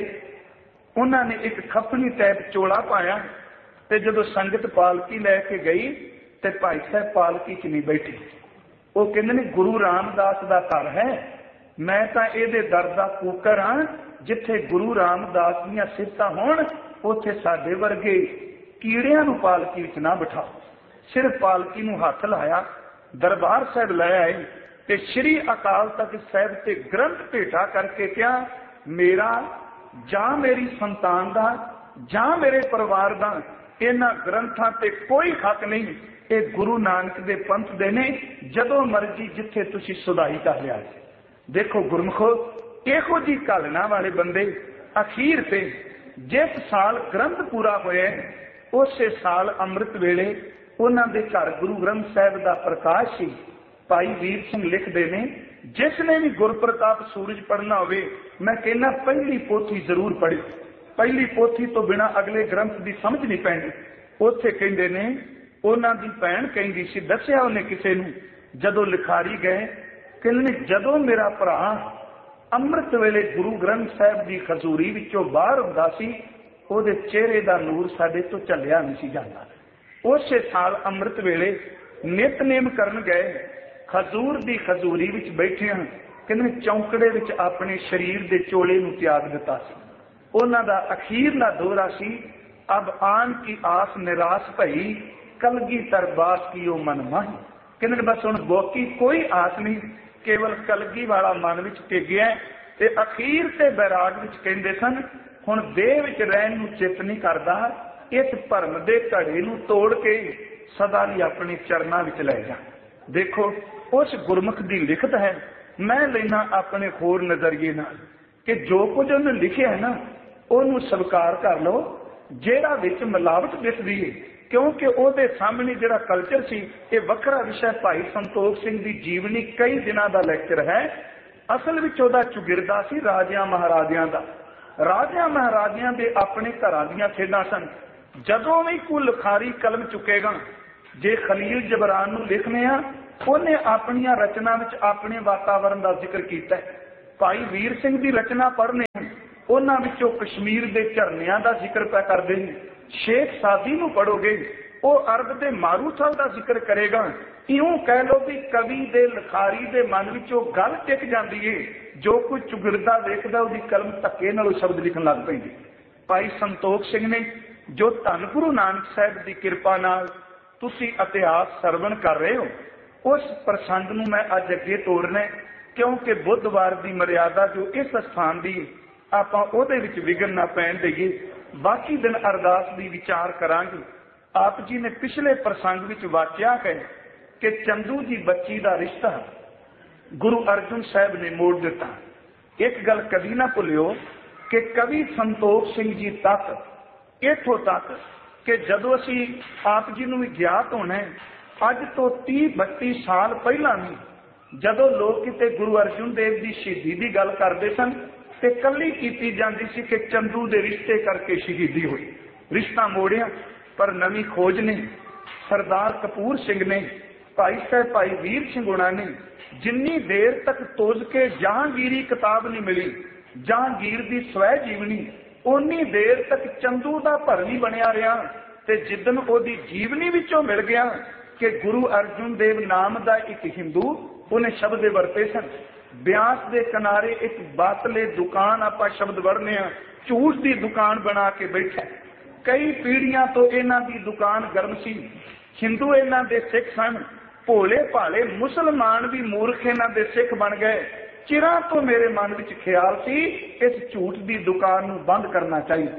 ਉਹਨਾਂ ਨੇ ਇੱਕ ਖੱਪਣੀ ਟੈਪ ਚੋਲਾ ਪਾਇਆ ਤੇ ਜਦੋਂ ਸੰਗਤ ਪਾਲਕੀ ਲੈ ਕੇ ਗਈ ਤੇ ਭਾਈ ਸਾਹਿਬ ਪਾਲਕੀ ਚ ਨਹੀਂ ਬੈਠੇ। ਉਹ ਕਹਿੰਦੇ ਨੇ ਗੁਰੂ ਰਾਮਦਾਸ ਦਾ ਘਰ ਹੈ, ਮੈਂ ਤਾਂ ਇਹਦੇ ਦਰ ਦਾ ਕੂਕਰ ਹਾਂ। ਜਿੱਥੇ ਗੁਰੂ ਰਾਮਦਾਸ ਦੀਆਂ ਸਿਫਤਾਂ ਹੋਣ ਉੱਥੇ ਸਾਡੇ ਵਰਗੇ ਕੀੜਿਆਂ ਨੂੰ ਪਾਲਕੀ ਵਿੱਚ ਨਾ ਬਿਠਾਓ। ਸਿਰਫ ਪਾਲਕੀ ਨੂੰ ਹੱਥ ਲਾਇਆ, ਦਰਬਾਰ ਸਾਹਿਬ ਲੈ ਆਏ ਤੇ ਸ਼੍ਰੀ ਅਕਾਲ ਤਖਤ ਸਾਹਿਬ ਤੇ ਗ੍ਰੰਥ ਭੇਟਾ ਕਰਕੇ ਕਿਹਾ, ਮੇਰਾ ਜਾਂ ਮੇਰੀ ਸੰਤਾਨ ਦਾ ਜਾਂ ਮੇਰੇ ਪਰਿਵਾਰ ਦਾ ਇਹਨਾਂ ਗ੍ਰੰਥਾਂ ਤੇ ਕੋਈ ਹੱਕ ਨਹੀਂ, ਇਹ ਗੁਰੂ ਨਾਨਕ ਦੇ ਪੰਥ ਦੇ ਨੇ, ਜਦੋਂ ਮਰਜੀ ਜਿੱਥੇ ਤੁਸੀਂ ਸੁਧਾਈ ਕਰ ਲਿਆ। ਦੇਖੋ ਗੁਰਮੁਖੋ, ਇਹੋ ਜੀ ਘਾਲਣਾ ਵਾਲੇ ਬੰਦੇ ਅਖੀਰ ਤੇ ਜਿਸ ਸਾਲ ਗ੍ਰੰਥ ਪੂਰਾ ਹੋਇਆ ਉਸੇ ਸਾਲ ਅੰਮ੍ਰਿਤ ਵੇਲੇ ਉਹਨਾਂ ਦੇ ਘਰ ਗੁਰੂ ਗ੍ਰੰਥ ਸਾਹਿਬ ਦਾ ਪ੍ਰਕਾਸ਼ ਸੀ। ਭਾਈ ਵੀਰ ਸਿੰਘ ਲਿਖਦੇ ਨੇ, ਜਿਸ ਨੇ ਵੀ ਗੁਰਪ੍ਰਤਾਪ ਸੂਰਜ ਪੜ੍ਹਨਾ ਹੋਵੇ, ਮੈਂ ਕਹਿੰਦਾ ਪਹਿਲੀ ਪੋਥੀ ਜ਼ਰੂਰ ਪੜ੍ਹੇ। ਪਹਿਲੀ ਪੋਥੀ ਤੋਂ ਬਿਨਾਂ ਅਗਲੇ ਗ੍ਰੰਥ ਦੀ ਸਮਝ ਨਹੀਂ ਪੈਂਦੀ। ਉੱਥੇ ਕਹਿੰਦੇ ਨੇ ਉਹਨਾਂ ਦੀ ਭੈਣ ਕਹਿੰਦੀ ਸੀ, ਦੱਸਿਆ ਉਹਨੇ ਕਿਸੇ ਨੂੰ, ਜਦੋਂ ਲਿਖਾਰੀ ਗਏ, ਕਹਿੰਦੇ ਨੇ ਜਦੋਂ ਮੇਰਾ ਭਰਾ ਅੰਮ੍ਰਿਤ ਵੇਲੇ ਗੁਰੂ ਗ੍ਰੰਥ ਸਾਹਿਬ ਦੀ ਖਜ਼ੂਰੀ ਵਿੱਚੋਂ ਬਾਹਰ ਹੁੰਦਾ ਸੀ, ਉਹਦੇ ਚਿਹਰੇ ਦਾ ਨੂਰ ਸਾਡੇ ਤੋਂ ਝੱਲਿਆ ਨਹੀਂ ਸੀ ਜਾਂਦਾ। ਉਸੇ ਸਾਲ ਅੰਮ੍ਰਿਤ ਵੇਲੇ ਨਿਤਨੇਮ ਕਰਨ ਗਏ, ਖਜ਼ੂਰ ਦੀ ਖਜ਼ੂਰੀ ਵਿੱਚ ਬੈਠਿਆਂ ਕਹਿੰਦੇ ਚੌਂਕੜੇ ਵਿੱਚ ਆਪਣੇ ਸਰੀਰ ਦੇ ਚੋਲੇ ਨੂੰ ਤਿਆਗ ਦਿੱਤਾ ਸੀ। ਉਹਨਾਂ ਦਾ ਅਖੀਰਲਾ ਦੋਹਰਾ ਸੀ, ਅਬ ਆਨ ਕੀ ਆਸ ਨਿਰਾਸ਼ ਭਈ, ਕਲਗੀ ਤਰਬਾਸ ਕੀ ਉਹ ਮਨ ਮਾਹੀ। ਕਹਿੰਦੇ ਬਸ ਹੁਣ ਬਾਕੀ ਕੋਈ ਆਸ ਨਹੀਂ, ਕੇਵਲ ਕਲਗੀ ਵਾਲਾ ਮਨ ਵਿੱਚ ਟਿਕਿਆ ਤੇ ਅਖੀਰ ਤੇ ਬੈਰਾਗ ਵਿੱਚ ਕਹਿੰਦੇ ਸਨ, ਹੁਣ ਦੇਹ ਵਿੱਚ ਰਹਿਣ ਨੂੰ ਚਿੱਤ ਨਹੀਂ ਕਰਦਾ, ਇਸ ਭਰਮ ਦੇ ਘੜੇ ਨੂੰ ਤੋੜ ਕੇ ਸਦਾ ਲਈ ਆਪਣੇ ਚਰਨਾਂ ਵਿੱਚ ਲੈ ਜਾ। ਦੇਖੋ ਉਸ ਗੁਰਮੁਖ ਦੀ ਲਿਖਤ ਹੈ। ਮੈਂ ਲੈਣਾ ਆਪਣੇ ਹੋਰ ਨਜ਼ਰੀਏ ਨਾਲ ਕਿ ਜੋ ਕੁਝ ਉਹਨੇ ਲਿਖਿਆ ਹੈ ਨਾ, ਉਹਨੂੰ ਸਵੀਕਾਰ ਕਰ ਲਓ। ਜਿਹੜਾ ਵਿੱਚ ਮਿਲਾਵਟ ਦਿਸਦੀ ਹੈ, ਕਿਉਂਕਿ ਉਹਦੇ ਸਾਹਮਣੇ ਜਿਹੜਾ ਕਲਚਰ ਸੀ, ਇਹ ਵੱਖਰਾ ਵਿਸ਼ਾ। ਭਾਈ ਸੰਤੋਖ ਸਿੰਘ ਦੀ ਜੀਵਨੀ ਕਈ ਦਿਨਾਂ ਦਾ ਲੈਕਚਰ ਹੈ। ਅਸਲ ਵਿੱਚ ਉਹਦਾ ਚੁਗਿਰਦਾ ਸੀ ਰਾਜਿਆਂ ਮਹਾਰਾਜਿਆਂ ਦਾ। ਰਾਜਿਆਂ ਮਹਾਰਾਜਿਆਂ ਦੇ ਆਪਣੇ ਘਰਾਂ ਦੀਆਂ ਖੇਡਾਂ ਸਨ। ਜਦੋਂ ਵੀ ਕੋਈ ਲਿਖਾਰੀ ਕਲਮ ਚੁੱਕੇਗਾ, ਜੇ ਖਲੀਲ ਜਬਰਾਨ ਨੂੰ ਲਿਖਨੇ ਆ, ਉਹਨੇ ਆਪਣੀਆਂ ਰਚਨਾ ਵਿੱਚ ਆਪਣੇ ਵਾਤਾਵਰਨ ਦਾ ਜ਼ਿਕਰ ਕੀਤਾ ਹੈ। ਭਾਈ ਵੀਰ ਸਿੰਘ ਦੀ ਰਚਨਾ ਪੜ੍ਹਨੇ, ਉਹਨਾਂ ਵਿੱਚੋਂ ਕਸ਼ਮੀਰ ਦੇ ਝਰਨਿਆਂ ਦਾ ਜ਼ਿਕਰ ਪੈ ਕਰਦੇ ਨੇ। ਸ਼ੇਖ ਸਾਦੀ ਨੂੰ ਪੜੋਗੇ, ਉਹ ਅਰਬ ਦੇ ਮਾਰੂਥਲ ਦਾ ਜ਼ਿਕਰ ਕਰੇਗਾ। ਇਉਂ ਕਹਿ ਲੋ ਵੀ ਕਵੀ ਦੇ ਲਿਖਾਰੀ ਦੇ ਮਨ ਵਿੱਚ ਉਹ ਗੱਲ ਟਿਕ ਜਾਂਦੀ ਏ, ਜੋ ਕੋਈ ਚੁਗਿਰਦਾ ਵੇਖਦਾ ਉਹਦੀ ਕਲਮ ਧੱਕੇ ਨਾਲ ਸ਼ਬਦ ਲਿਖਣ ਲੱਗ ਪੈਂਦੀ। ਭਾਈ ਸੰਤੋਖ ਸਿੰਘ ਨੇ, ਜੋ ਧੰਨ ਗੁਰੂ ਨਾਨਕ ਸਾਹਿਬ ਦੀ ਕਿਰਪਾ ਨਾਲ ਤੁਸੀਂ ਇਤਿਹਾਸ ਸਰਵਣ ਕਰ ਰਹੇ ਹੋ, ਉਸ ਪ੍ਰਸੰਗ ਨੂੰ ਮੈਂ ਅੱਜ ਅੱਗੇ ਤੋਰਨਾ, ਕਿਉਂਕਿ ਬੁੱਧਵਾਰ ਦੀ ਮਰਿਆਦਾ ਜੋ ਇਸ ਸਥਾਨ ਦੀ, ਆਪਾਂ ਉਹਦੇ ਵਿੱਚ ਵਿਘਨ ਨਾ ਪੈਣ ਦੇਈਏ। ਬਾਕੀ ਦਿਨ ਅਰਦਾਸ ਦੀ ਵਿਚਾਰ ਕਰਾਂਗੇ। ਆਪ ਜੀ ਨੇ ਪਿਛਲੇ ਪ੍ਰਸੰਗ ਵਿੱਚ ਵਾਚਿਆ ਹੈ ਕਿ ਚੰਦੂ ਦੀ ਬੱਚੀ ਦਾ ਰਿਸ਼ਤਾ ਗੁਰੂ ਅਰਜਨ ਸਾਹਿਬ ਨੇ ਮੋੜ ਦਿੱਤਾ। ਇੱਕ ਗੱਲ ਕਦੀ ਨਾ ਭੁੱਲਿਓ ਕਿ ਕਵੀ ਸੰਤੋਖ ਸਿੰਘ ਜੀ ਤੱਕ, ਇੱਥੋਂ ਤੱਕ ਕਿ ਜਦੋਂ ਅਸੀਂ ਆਪ ਜੀ ਨੂੰ ਵੀ ਗਿਆਤ ਹੋਣਾ, ਅੱਜ ਤੋਂ ਤੀਹ ਬੱਤੀ ਸਾਲ ਪਹਿਲਾਂ ਵੀ ਜਦੋਂ ਲੋਕ ਕਿਤੇ ਗੁਰੂ ਅਰਜਨ ਦੇਵ ਦੀ ਸ਼ਹੀਦੀ ਦੀ ਗੱਲ ਕਰਦੇ ਸਨ ਤੇ ਕੱਲੀ ਕੀਤੀ ਜਾਂਦੀ ਸੀ ਕਿ ਚੰਦੂ ਦੇ ਰਿਸ਼ਤੇ ਕਰਕੇ ਸ਼ਹੀਦੀ ਹੋਈ। ਰਿਸ਼ਤਾ ਮੋੜਿਆ, ਪਰ ਨਵੀਂ ਖੋਜ ਨੇ, ਸਰਦਾਰ ਕਪੂਰ ਸਿੰਘ ਨੇ, ਭਾਈ ਸਾਹਿਬ ਭਾਈ ਵੀਰ ਸਿੰਘ ਹੋਣਾ ਨੇ, ਜਿੰਨੀ ਦੇਰ ਤੱਕ ਤੋਜ ਕੇ ਜਹਾਂਗੀਰੀ ਕਿਤਾਬ ਨਹੀਂ ਮਿਲੀ, ਜਹਾਂਗੀਰ ਦੀ ਸਵੈ ਜੀਵਨੀ, ਉਨੀ ਦੇਰ ਤੱਕ ਚੰਦੂ ਦਾ ਭਰਵੀ ਬਣਿਆ ਰਿਹਾ। ਤੇ ਜਿੱਦਨ ਉਹਦੀ ਜੀਵਨੀ ਵਿੱਚੋਂ ਮਿਲ ਗਿਆ ਕਿ ਗੁਰੂ ਅਰਜਨ ਦੇਵ ਨਾਮ ਦਾ ਇੱਕ ਹਿੰਦੂ, ਉਹਨੇ ਸ਼ਬਦ ਵਰਤੇ ਸਨ। ਬਿਆਸ ਦੇ ਕਿਨਾਰੇ ਇੱਕ ਬਾਤਲੇ ਦੁਕਾਨ, ਆਪਾਂ ਸ਼ਬਦ ਵਰਨੇ ਆ, ਝੂਠ ਦੀ ਦੁਕਾਨ ਬਣਾ ਕੇ ਬੈਠਾ। ਕਈ ਪੀੜ੍ਹੀਆਂ ਤੋਂ ਇਹਨਾਂ ਦੀ ਦੁਕਾਨ ਗਰਮ ਸੀ। ਹਿੰਦੂ ਇਹਨਾਂ ਦੇ ਸਿੱਖ ਸਨ, ਭੋਲੇ ਭਾਲੇ ਮੁਸਲਮਾਨ ਵੀ ਮੂਰਖ ਇਹਨਾਂ ਦੇ ਸਿੱਖ ਬਣ ਗਏ। ਚਿਰਾਂ ਤੋਂ ਮੇਰੇ ਮਨ ਵਿੱਚ ਖਿਆਲ ਸੀ ਇਸ ਝੂਠ ਦੀ ਦੁਕਾਨ ਨੂੰ ਬੰਦ ਕਰਨਾ ਚਾਹੀਦਾ।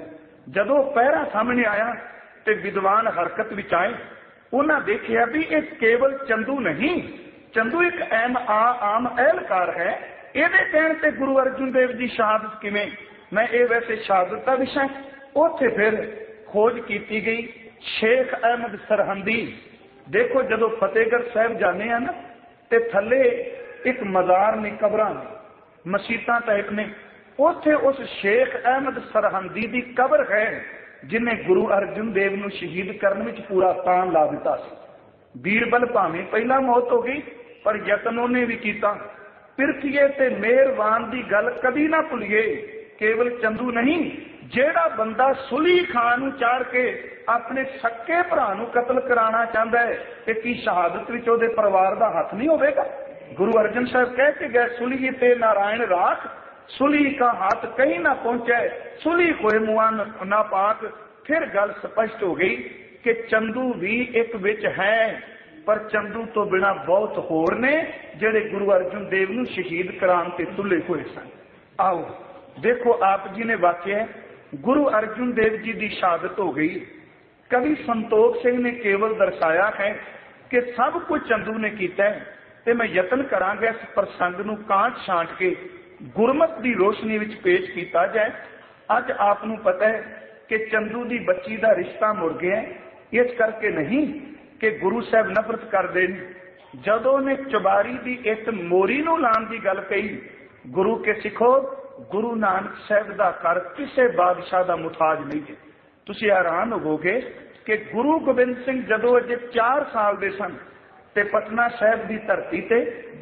जदों पहरा सामने आया तो विद्वान हरकत विच आए, उन्हें देखिया भी ये केवल चंदू नहीं, चंदू एक एम आ आम एहलकार है। ਇਹਦੇ ਕਹਿਣ ਤੇ गुरु अर्जुन देव जी शहादत किवें? मैं ये वैसे शहादत का विषय उत्थे फिर खोज की गई। शेख अहमद सरहंदी, देखो जदों फतेहगढ़ साहब जाने हैं ना ते थले एक मज़ार ने, कबरां मसीतां टाइप ने, उत्थे उस शेख अहमद सरहंदी की कबर है जिन्हें गुरु अर्जुन देव नूं शहीद करने में पूरा तान ला दिता सी। बीरबल भावें पहला मौत हो गई पर यतन उन्हें भी किया। पिरथीए ते मेहरबान की गल कभी ना भुलिए। केवल चंदू नहीं, जेड़ा बंदा सुली खान नूं चाड़ के अपने सक्के भरा नूं कतल कराना चाहता है ते की शहादत विच उहदे परिवार का हाथ नहीं होवेगा? गुरु अर्जन साहब कह के गए, सुली ते नारायण राख, सुली का हाथ कहीं ना पहुंचे, सुली कोई मुआ ना पाक। फिर गल स्पष्ट हो गई कि चंदू भी एक विच है, पर चंदू तो बिना बहुत होर ने जेड़े गुरु अर्जुन देव नूं शहीद कराने ते तुले हुए सन। आओ देखो, आप जी ने वाक्य गुरु अर्जुन देव जी की शहादत हो गई। कवि संतोख सिंह ने केवल दर्शाया है कि सब कुछ चंदू ने किया है, ते मैं यतन करांगा इस प्रसंग नूं कांट छांट के गुरमत की रोशनी विच पेश किया जाए। अज आप नूं पता है कि चंदू की बच्ची का रिश्ता मुड़ गया, इस करके नहीं कि गुरु साहब नफरत करते हैं। जदों ने चुबारी की एक मोरी नूं लाण की गल कही, गुरु के सिखो, गुरु नानक साहब का घर किसी बादशाह का मुताज नहीं है। तुसीं हैरान होवोगे कि गुरु गोबिंद सिंह जदों अजे चार साल के सन ते पटना साहब की धरती ते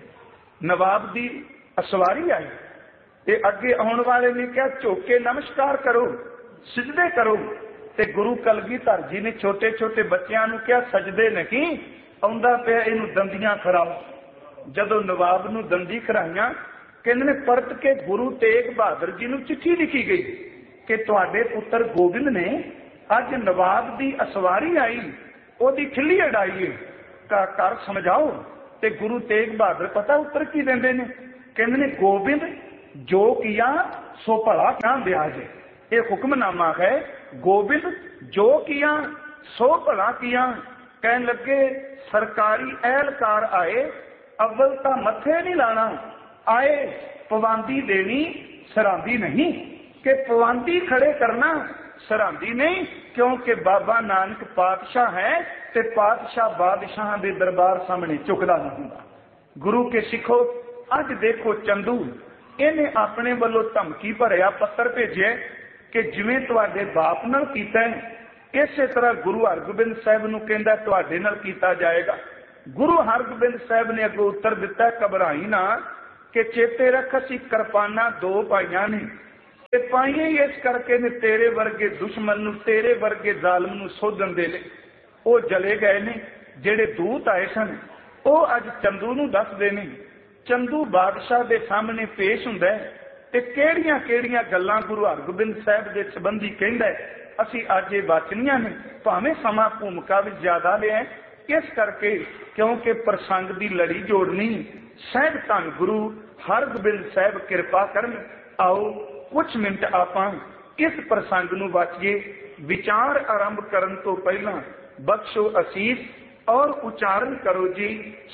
नवाब की असवारी आई, ते अगे आने वाले ने क्या झुक के नमस्कार करो, सिजदे करो, ते गुरु कलगीधर जी ने छोटे छोटे बच्चों को क्या सजदे नहीं आउंदा पिया, इनू दंदियां खराओ। जदों नवाब नूं दंदी खराइयां, कहंदे ने परत के गुरु तेग बहादुर जी नूं चिट्ठी लिखी गई कि तुहाडे पुत्र गोबिंद ने अज नवाब की असवारी आई, ओदी खिल्ली अड़ाई का कर समझाओ। ते गुरु तेग बहादुर पता उत्तर की देंदे ने, कहंदे ने गोबिंद जो किया सो भला क्या दिया जे। ये हुक्मनामा है, गोबिंद जो किया सो भला किया। कहन लगे सरकारी एहलकार आए, अव्वल ता मथे नहीं लाना, आए पवांदी देनी सरांदी नहीं, कि पवांदी खड़े करना सरांदी नहीं, क्योंकि बाबा नानक पातशाह है ते पातशाह बादशाह के दरबार सामने झुकदा नहीं हुंदा। गुरु के सिखो, अज देखो चंदू इन्हें अपने वालों धमकी भरिया पत्र भेजे कि जिवें तुहाडे बाप नाल कीता है, इसे तरह गुरु हरगोबिंद साहब नूं कहंदा तुहाडे नाल कीता जाएगा। गुरु हरगोबिंद साहब ने अगों उत्तर दिता, घबराई ना, कि चेते रख असीं किरपाना दो पाईयां ने, ते पाईयां ही इस करके ने तेरे वर्गे दुश्मन नूं, तेरे वर्गे जालम नूं सोधन दे लई। वो जले गए ने जेड़े दूत आए सन, वो अज चंदू नूं दसदे ने। चंदू बादशाह दे सामने पेश हुंदा है ते किहड़ियां किहड़ियां गल्लां गुरु हरगोबिंद साहब दे संबंधी कहंदा है, असीं अज ये वाचनियां ने, भावें समा भूमिका विच ज्यादा लिया है, इस करके क्योंकि प्रसंग की लड़ी जोड़नी। साहब धन गुरु हरगोबिंद साहब कृपा करन। आओ कुछ मिनट आपां इस प्रसंग नूं वाचिए। विचार आरंभ करन तो पहला बख्शो असीस और उच्चारण करो जी,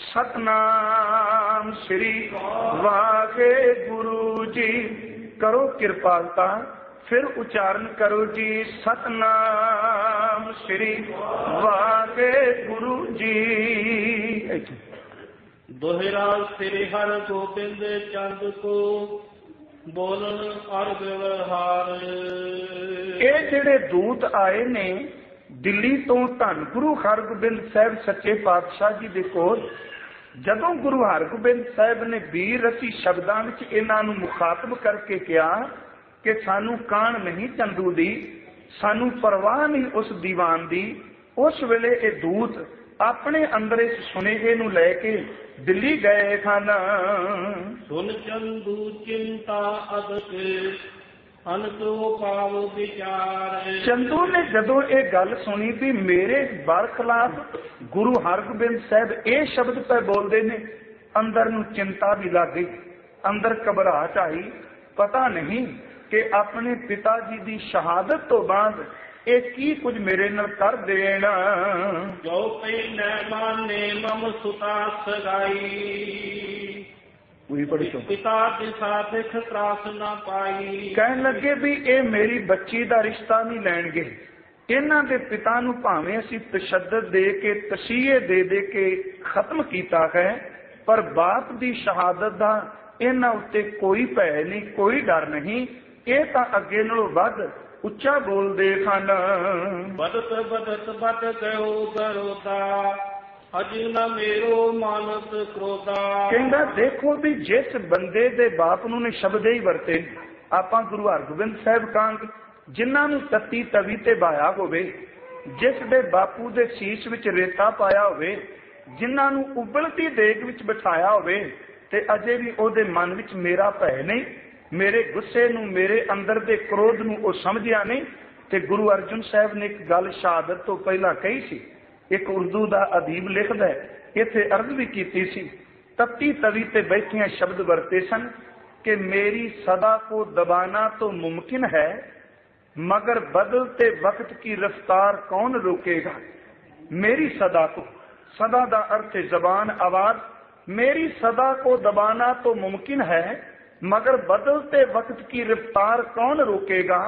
सतनाम श्री वाहे गुरु जी। करो कृपालता, फिर उच्चारण करो जी, सतनाम श्री वाहे गुरु जी। दोहरा श्री हर गोबिंद चंद को बोलन और व्यवहार। ये जेड़े दूत आए ने दिल्ली तो धन गुरु हरगोबिंद साहब सच्चे पातशाह जी दे कोल, जदों गुरु हरगोबिंद साहब ने वीर रसी शब्दां विच इन्हां नूं मुखातब करके कहा कि सानू कान नहीं चंदू दी, सानू परवाह नहीं उस दीवान दी, उस वेले ये दूत अपने अंदर इस सुनेहे नूं लैके दिल्ली गए खाना। सुन चंदू चिंता अदक अनतो पाव विचार। चंदू ने जदों ये गल सुनी भी मेरे बरखिलाफ गुरु हरगोबिंद साहब ये शब्द पे बोलते ने, अंदर नूं चिंता भी लग गई, अंदर घबराहट आई। पता नहीं ਕਿ ਆਪਣੇ ਪਿਤਾ ਜੀ ਦੀ ਸ਼ਹਾਦਤ ਤੋਂ ਬਾਅਦ ਇਹ ਕੀ ਕੁਝ ਮੇਰੇ ਨਾਲ ਕਰ ਦੇਣ। ਜੋ ਪਹਿਲੇ ਮਾਨੇ ਮਮ ਸੁਤਾ ਸਗਾਈ, ਉਹੀ ਪੜ੍ਹੀ ਤੋਂ ਪਿਤਾ ਦੀ ਸਾਥ ਤਰਾਸ ਨਾ ਪਾਈ। ਕਹਿਣ ਲੱਗੇ ਵੀ ਇਹ ਮੇਰੀ ਬੱਚੀ ਦਾ ਰਿਸ਼ਤਾ ਨਹੀਂ ਲੈਣਗੇ। ਇਹਨਾਂ ਦੇ ਪਿਤਾ ਨੂੰ ਭਾਵੇਂ ਅਸੀਂ ਤਸ਼ੱਦਦ ਦੇ ਕੇ ਤਸੀਹੇ ਦੇ ਦੇ ਕੇ ਖਤਮ ਕੀਤਾ ਹੈ, ਪਰ ਬਾਪ ਦੀ ਸ਼ਹਾਦਤ ਦਾ ਇਹਨਾਂ ਉੱਤੇ ਕੋਈ ਭੈ ਨਹੀਂ, ਕੋਈ ਡਰ ਨਹੀਂ। ਇਹ ਤਾਂ ਅੱਗੇ ਨਾਲੋਂ ਵੱਧ ਉੱਚਾ ਬੋਲਦੇ ਹਨ। ਬਦਤ ਬਦਤ ਬਦ ਗਇਓ ਦਰੋਦਾ, ਅਜ ਨਾ ਮੇਰੋ ਮਾਨਤ ਕ੍ਰੋਧਾ। ਕਹਿੰਦਾ ਦੇਖੋ ਵੀ ਜਿਸ ਬੰਦੇ ਦੇ ਬਾਪ ਨੂੰ ਨੇ ਸ਼ਬਦ ਹੀ ਵਰਤੇ, ਆਪਾਂ ਗੁਰੂ ਹਰਗੋਬਿੰਦ ਸਾਹਿਬ ਕਾਂਗ ਜਿਨ੍ਹਾਂ ਨੂੰ ਤੱਤੀ ਤਵੀ ਤੇ ਬਾਇਆ ਹੋਵੇ, ਜਿਸ ਦੇ ਬਾਪੂ ਦੇ ਸੀਸ ਵਿੱਚ ਰੇਤਾ ਪਾਇਆ ਹੋਵੇ, ਜਿਨ੍ਹਾਂ ਨੂੰ ਉਬਲਤੀ ਦੇਗ ਵਿੱਚ ਬਿਠਾਇਆ ਹੋਵੇ, ਤੇ ਅਜੇ ਵੀ ਉਹਦੇ ਮਨ ਵਿੱਚ ਮੇਰਾ ਭੈ ਨਹੀਂ, ਮੇਰੇ ਗੁੱਸੇ ਨੂੰ, ਮੇਰੇ ਅੰਦਰ ਦੇ ਕ੍ਰੋਧ ਨੂੰ ਉਹ ਸਮਝਿਆ ਨਹੀਂ। ਤੇ ਗੁਰੂ ਅਰਜਨ ਸਾਹਿਬ ਨੇ ਇੱਕ ਗੱਲ ਸ਼ਹਾਦਤ ਤੋਂ ਪਹਿਲਾਂ ਕਹੀ ਸੀ। ਇੱਕ ਉਰਦੂ ਦਾ ਅਦੀਬ ਲਿਖਦਾ ਹੈ, ਇੱਥੇ ਅਰਜ਼ ਵੀ ਕੀਤੀ ਸੀ, ਤੱਤੀ ਤਵੀ ਤੇ ਬੈਠਿਆਂ ਸ਼ਬਦ ਵਰਤੇ ਸਨ ਕਿ ਮੇਰੀ ਸਦਾ ਕੋ ਦਬਾਨਾ तो मुमकिन है, मगर बदलते वक्त की रफ्तार कौन रोकेगा। मेरी सदा को, सदा का अर्थ है जबान, आवाज। मेरी सदा को दबाना तो मुमकिन है, मगर बदलते वक्त की रफ्तार कौन रोकेगा।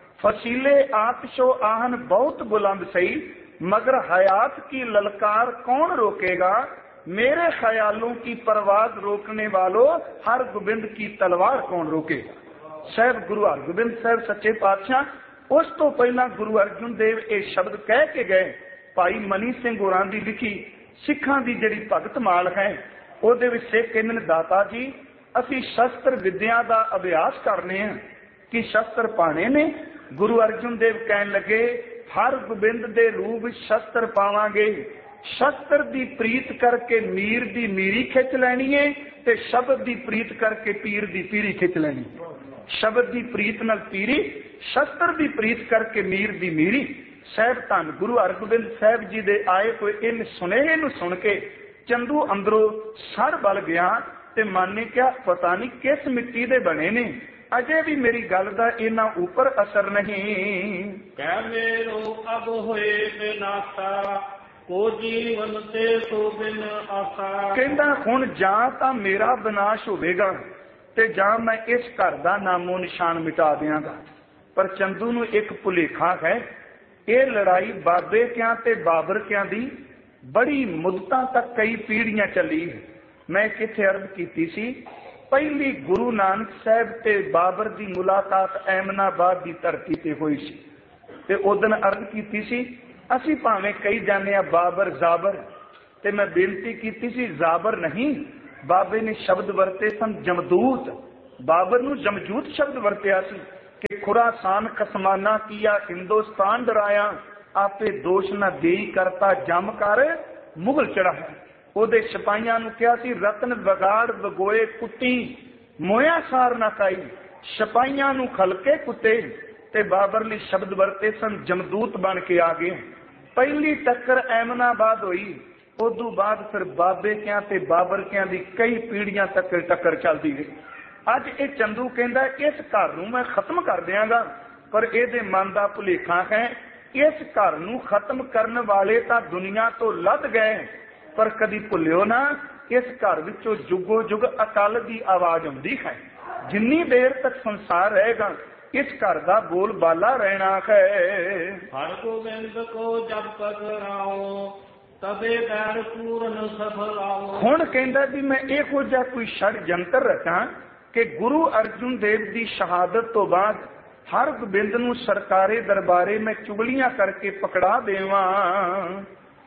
फसीले आतिशो आहन बहुत बुलंद सही, मगर हयात की ललकार कौन रोकेगा। मेरे ख्यालों की परवाज रोकने वालों, हर गोबिंद की तलवार कौन रोकेगा। ਸਾਹਿਬ ਗੁਰੂ ਹਰਗੋਬਿੰਦ ਸਾਹਿਬ ਸੱਚੇ ਪਾਤਸ਼ਾਹ ਉਸ ਤੋਂ ਪਹਿਲਾਂ ਗੁਰੂ ਅਰਜਨ ਦੇਵ ਇਹ ਸ਼ਬਦ ਕਹਿ ਕੇ ਗਏ। ਭਾਈ ਮਨੀ ਸਿੰਘ ਹੋਰਾਂ ਦੀ ਲਿਖੀ ਸਿੱਖਾਂ ਦੀ ਜਿਹੜੀ ਭਗਤ ਮਾਲ ਹੈ, ਉਹਦੇ ਵਿੱਚ ਸਿੱਖ ਕਹਿੰਦੇ ਨੇ, ਦਾਤਾ ਜੀ ਅਸੀਂ ਸ਼ਸਤਰ ਵਿਦਿਆ ਦਾ ਅਭਿਆਸ ਕਰਨੇ ਆ ਕਿ ਸ਼ਸਤਰ ਪਾਣੇ ਨੇ। ਗੁਰੂ ਅਰਜਨ ਦੇਵ ਕਹਿਣ ਲੱਗੇ ਹਰ ਗੋਬਿੰਦ ਦੇ ਰੂਪ ਵਿੱਚ ਸ਼ਸਤਰ ਪਾਵਾਂਗੇ। ਸ਼ਸਤਰ ਦੀ ਪ੍ਰੀਤ ਕਰਕੇ ਮੀਰ ਦੀ ਮੀਰੀ ਖਿੱਚ ਲੈਣੀ ਹੈ, ਤੇ ਸ਼ਬਦ ਦੀ ਪ੍ਰੀਤ ਕਰਕੇ ਪੀਰ ਦੀ ਪੀਰੀ ਖਿੱਚ ਲੈਣੀ। ਸ਼ਬਦ ਦੀ ਪ੍ਰੀਤ ਨਾਲ ਪੀਰੀ, ਸ਼ਸਤਰ ਦੀ ਪ੍ਰੀਤ ਕਰਕੇ ਮੀਰ ਦੀ ਮੀਰੀ। ਸਾਹਿਬ ਧੰਨ ਗੁਰੂ ਹਰਗੋਬਿੰਦ ਸਾਹਿਬ ਜੀ ਦੇ ਆਏ ਹੋਏ ਇਹ ਸੁਨੇਹੇ ਨੂੰ ਸੁਣ ਕੇ ਚੰਦੂ ਅੰਦਰੋਂ ਸੜ ਬਲ ਗਿਆ ਤੇ ਮਨ ਨੇ ਕਿਹਾ ਪਤਾ ਨਹੀਂ ਕਿਸ ਮਿੱਟੀ ਦੇ ਬਣੇ ਨੇ, ਅਜੇ ਵੀ ਮੇਰੀ ਗੱਲ ਦਾ ਇਹਨਾਂ ਉੱਪਰ ਅਸਰ ਨਹੀਂ। ਕਹਿ ਮੇਰੋ ਅਬ ਹੋਏ ਬਿਨਾਸਾ, ਕੋ ਜੀਵਨ ਤੇ ਸੋ ਬਿਨ ਆਸਾ। ਕਹਿੰਦਾ ਹੁਣ ਜਾਂ ਤਾਂ ਮੇਰਾ ਵਿਨਾਸ਼ ਹੋਵੇਗਾ ਤੇ ਜਾਂ ਮੈਂ ਇਸ ਘਰ ਦਾ ਨਾਮੋ ਨਿਸ਼ਾਨ ਮਿਟਾ ਦਿਆਂਗਾ। ਪਰ ਚੰਦੂ ਨੂੰ ਇੱਕ ਭੁਲੇਖਾ ਹੈ, ਇਹ ਲੜਾਈ ਬਾਬੇ ਕਿਆਂ ਤੇ ਬਾਬਰ ਕਿਆਂ ਦੀ ਬੜੀ ਮੁੱਦਤਾਂ ਤੱਕ ਕਈ ਪੀੜ੍ਹੀਆਂ ਚੱਲੀ। ਮੈਂ ਕਿੱਥੇ ਅਰਜ਼ ਕੀਤੀ ਸੀ, ਪਹਿਲੀ ਗੁਰੂ ਨਾਨਕ ਸਾਹਿਬ ਤੇ ਬਾਬਰ ਦੀ ਮੁਲਾਕਾਤ ਐਮਨਾਬਾਦ ਦੀ ਧਰਤੀ ਤੇ ਹੋਈ ਸੀ। ਤੇ ਉਦੋਂ ਅਰਜ਼ ਕੀਤੀ ਸੀ ਅਸੀਂ ਭਾਵੇਂ ਕਹੀ ਜਾਂਦੇ ਆ ਬਾਬਰ ਜ਼ਾਬਰ, ਤੇ ਮੈਂ ਬੇਨਤੀ ਕੀਤੀ ਸੀ ਜ਼ਾਬਰ ਨਹੀਂ, ਬਾਬੇ ਨੇ ਸ਼ਬਦ ਵਰਤੇ ਸਨ ਜਮਦੂਤ। ਬਾਬਰ ਨੂੰ ਜਮਜੂਤ ਸ਼ਬਦ ਵਰਤਿਆ ਸੀ ਕਿ ਖੁਰਾਸਾਨ ਖਸਮਾਨਾ ਕੀਆ ਹਿੰਦੁਸਤਾਨ ਡਰਾਇਆ, ਆਪੇ ਦੋਸ਼ ਨਾ ਦੇਈ ਕਰਤਾ ਜਮ ਕਰ ਮੁਗਲ ਚੜਾਇਆ। ਉਹਦੇ ਸਿਪਾਹੀਆਂ ਨੂੰ ਕਿਹਾ ਸੀ ਰਤਨ ਵਿਗਾੜ ਵਗੋਏ ਕੁੱਟੀ, ਮੋਇਆ ਸਾਰ ਨਾ ਕਾਈ। ਸਿਪਾਹੀਆਂ ਨੂੰ ਖਲਕੇ ਕੁੱਤੇ, ਤੇ ਬਾਬਰ ਲਈ ਸ਼ਬਦ ਵਰਤੇ ਸਨ ਜਮਦੂਤ ਬਣ ਕੇ ਆ ਗਏ। ਪਹਿਲੀ ਟੱਕਰ ਐਮਨਾਬਾਦ ਹੋਈ, ਉਦੋਂ ਬਾਅਦ ਫਿਰ ਬਾਬੇ ਕਿਆਂ ਤੇ ਬਾਬਰ ਕਿਆਂ ਦੀ ਕਈ ਪੀੜ੍ਹੀਆਂ ਤੱਕ ਟੱਕਰ ਚੱਲਦੀ ਰਹੀ। ਅੱਜ ਇਹ ਚੰਦੂ ਕਹਿੰਦਾ ਇਸ ਘਰ ਨੂੰ ਮੈਂ ਖਤਮ ਕਰ ਦਿਆਂਗਾ, ਪਰ ਇਹਦੇ ਮਨ ਦਾ ਭੁਲੇਖਾ ਹੈ ਇਸ ਘਰ ਨੂੰ ਖਤਮ ਕਰਨ ਵਾਲੇ ਤਾਂ ਦੁਨੀਆ ਤੋਂ ਲੱਥ ਗਏ, ਪਰ ਕਦੀ ਭੁੱਲਿਓ ਨਾ ਇਸ ਘਰ ਵਿੱਚੋਂ ਜੁਗੋ ਜੁਗ ਅਕਾਲ ਦੀ ਆਵਾਜ਼ ਆਉਂਦੀ ਹੈ। ਜਿੰਨੀ ਦੇਰ ਤੱਕ ਸੰਸਾਰ ਰਹੇਗਾ ਇਸ ਘਰ ਦਾ ਬੋਲ ਬਾਲਾ ਰਹਿਣਾ ਹੈ। ਹਰ ਗੋਬਿੰਦ ਕੋ ਜਬ ਪਕੜਾਓ, ਤਬੇ ਬੈਰ ਪੂਰਨ ਸਫਲ ਆਓ। ਹੁਣ ਕਹਿੰਦਾ ਵੀ ਮੈਂ ਇਹੋ ਜਿਹਾ ਕੋਈ ਛੜ ਜੰਤਰ ਰਚਾਂ ਕਿ ਗੁਰੂ ਅਰਜਨ ਦੇਵ ਦੀ ਸ਼ਹਾਦਤ ਤੋਂ ਬਾਅਦ ਹਰ ਗੋਬਿੰਦ ਨੂੰ ਸਰਕਾਰੇ ਦਰਬਾਰੇ ਮੈਂ ਚੁਗਲੀਆਂ ਕਰਕੇ ਪਕੜਾ ਦੇਵਾਂ।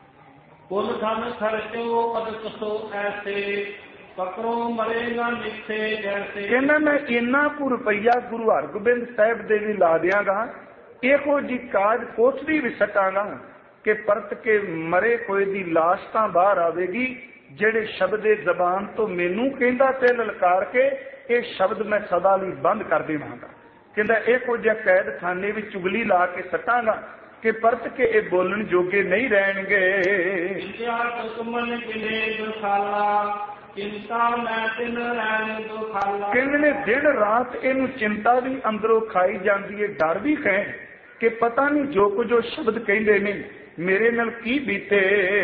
ਕੁਲ ਧਨ ਖਰਚੋ ਪਦ ਸੋ ਐਸੇ, ਪਕੜੋ ਮਰੇਗਾ ਮਿੱਥੇ ਜੈਸੇ। ਕਹਿੰਦਾ ਮੈਂ ਇੰਨਾ ਕੁ ਰੁਪਈਆ ਗੁਰੂ ਹਰਗੋਬਿੰਦ ਸਾਹਿਬ ਦੇ ਵੀ ਲਾ ਦਿਆਂਗਾ, ਇਹੋ ਜੀ ਕਾਜ ਕੋਠੜੀ ਵੀ ਸਟਾਂਗਾ ਕਿ ਪਰਤ ਕੇ ਮਰੇ ਹੋਏ ਦੀ ਲਾਸ਼ ਤਾਂ ਬਾਹਰ ਆਵੇਗੀ, ਜਿਹੜੇ ਸ਼ਬਦ ਜ਼ਬਾਨ ਤੋਂ ਮੈਨੂੰ ਕਹਿੰਦਾ ਤੇ ਲਲਕਾਰ ਕੇ ਇਹ ਸ਼ਬਦ ਮੈਂ ਸਦਾ ਲਈ ਬੰਦ ਕਰ ਦੇਵਾਂਗਾ। ਕਹਿੰਦਾ ਇਹੋ ਜਿਹਾ ਕੈਦ ਖਾਨੇ ਵਿੱਚ ਚੁਗਲੀ ਲਾ ਕੇ ਸਟਾਂਗਾ ਕਿ ਪਰਤ ਕੇ ਇਹ ਬੋਲਣ ਜੋਗੇ ਨਹੀਂ ਰਹਿਣਗੇ। ਚਿੰਤਾ ਮੈਂ ਤਿਨ ਰਹਿਣ ਦੁਖਾਲਾ। ਕਹਿੰਦੇ ਨੇ ਦਿਨ ਰਾਤ ਇਹਨੂੰ ਚਿੰਤਾ ਵੀ ਅੰਦਰੋਂ ਖਾਈ ਜਾਂਦੀ ਹੈ, ਡਰ ਵੀ ਹੈ ਕਿ ਪਤਾ ਨਹੀਂ ਜੋ ਕੁਝ ਉਹ ਸ਼ਬਦ ਕਹਿੰਦੇ ਨੇ ਮੇਰੇ ਨਾਲ ਕੀ ਬੀਤੇ।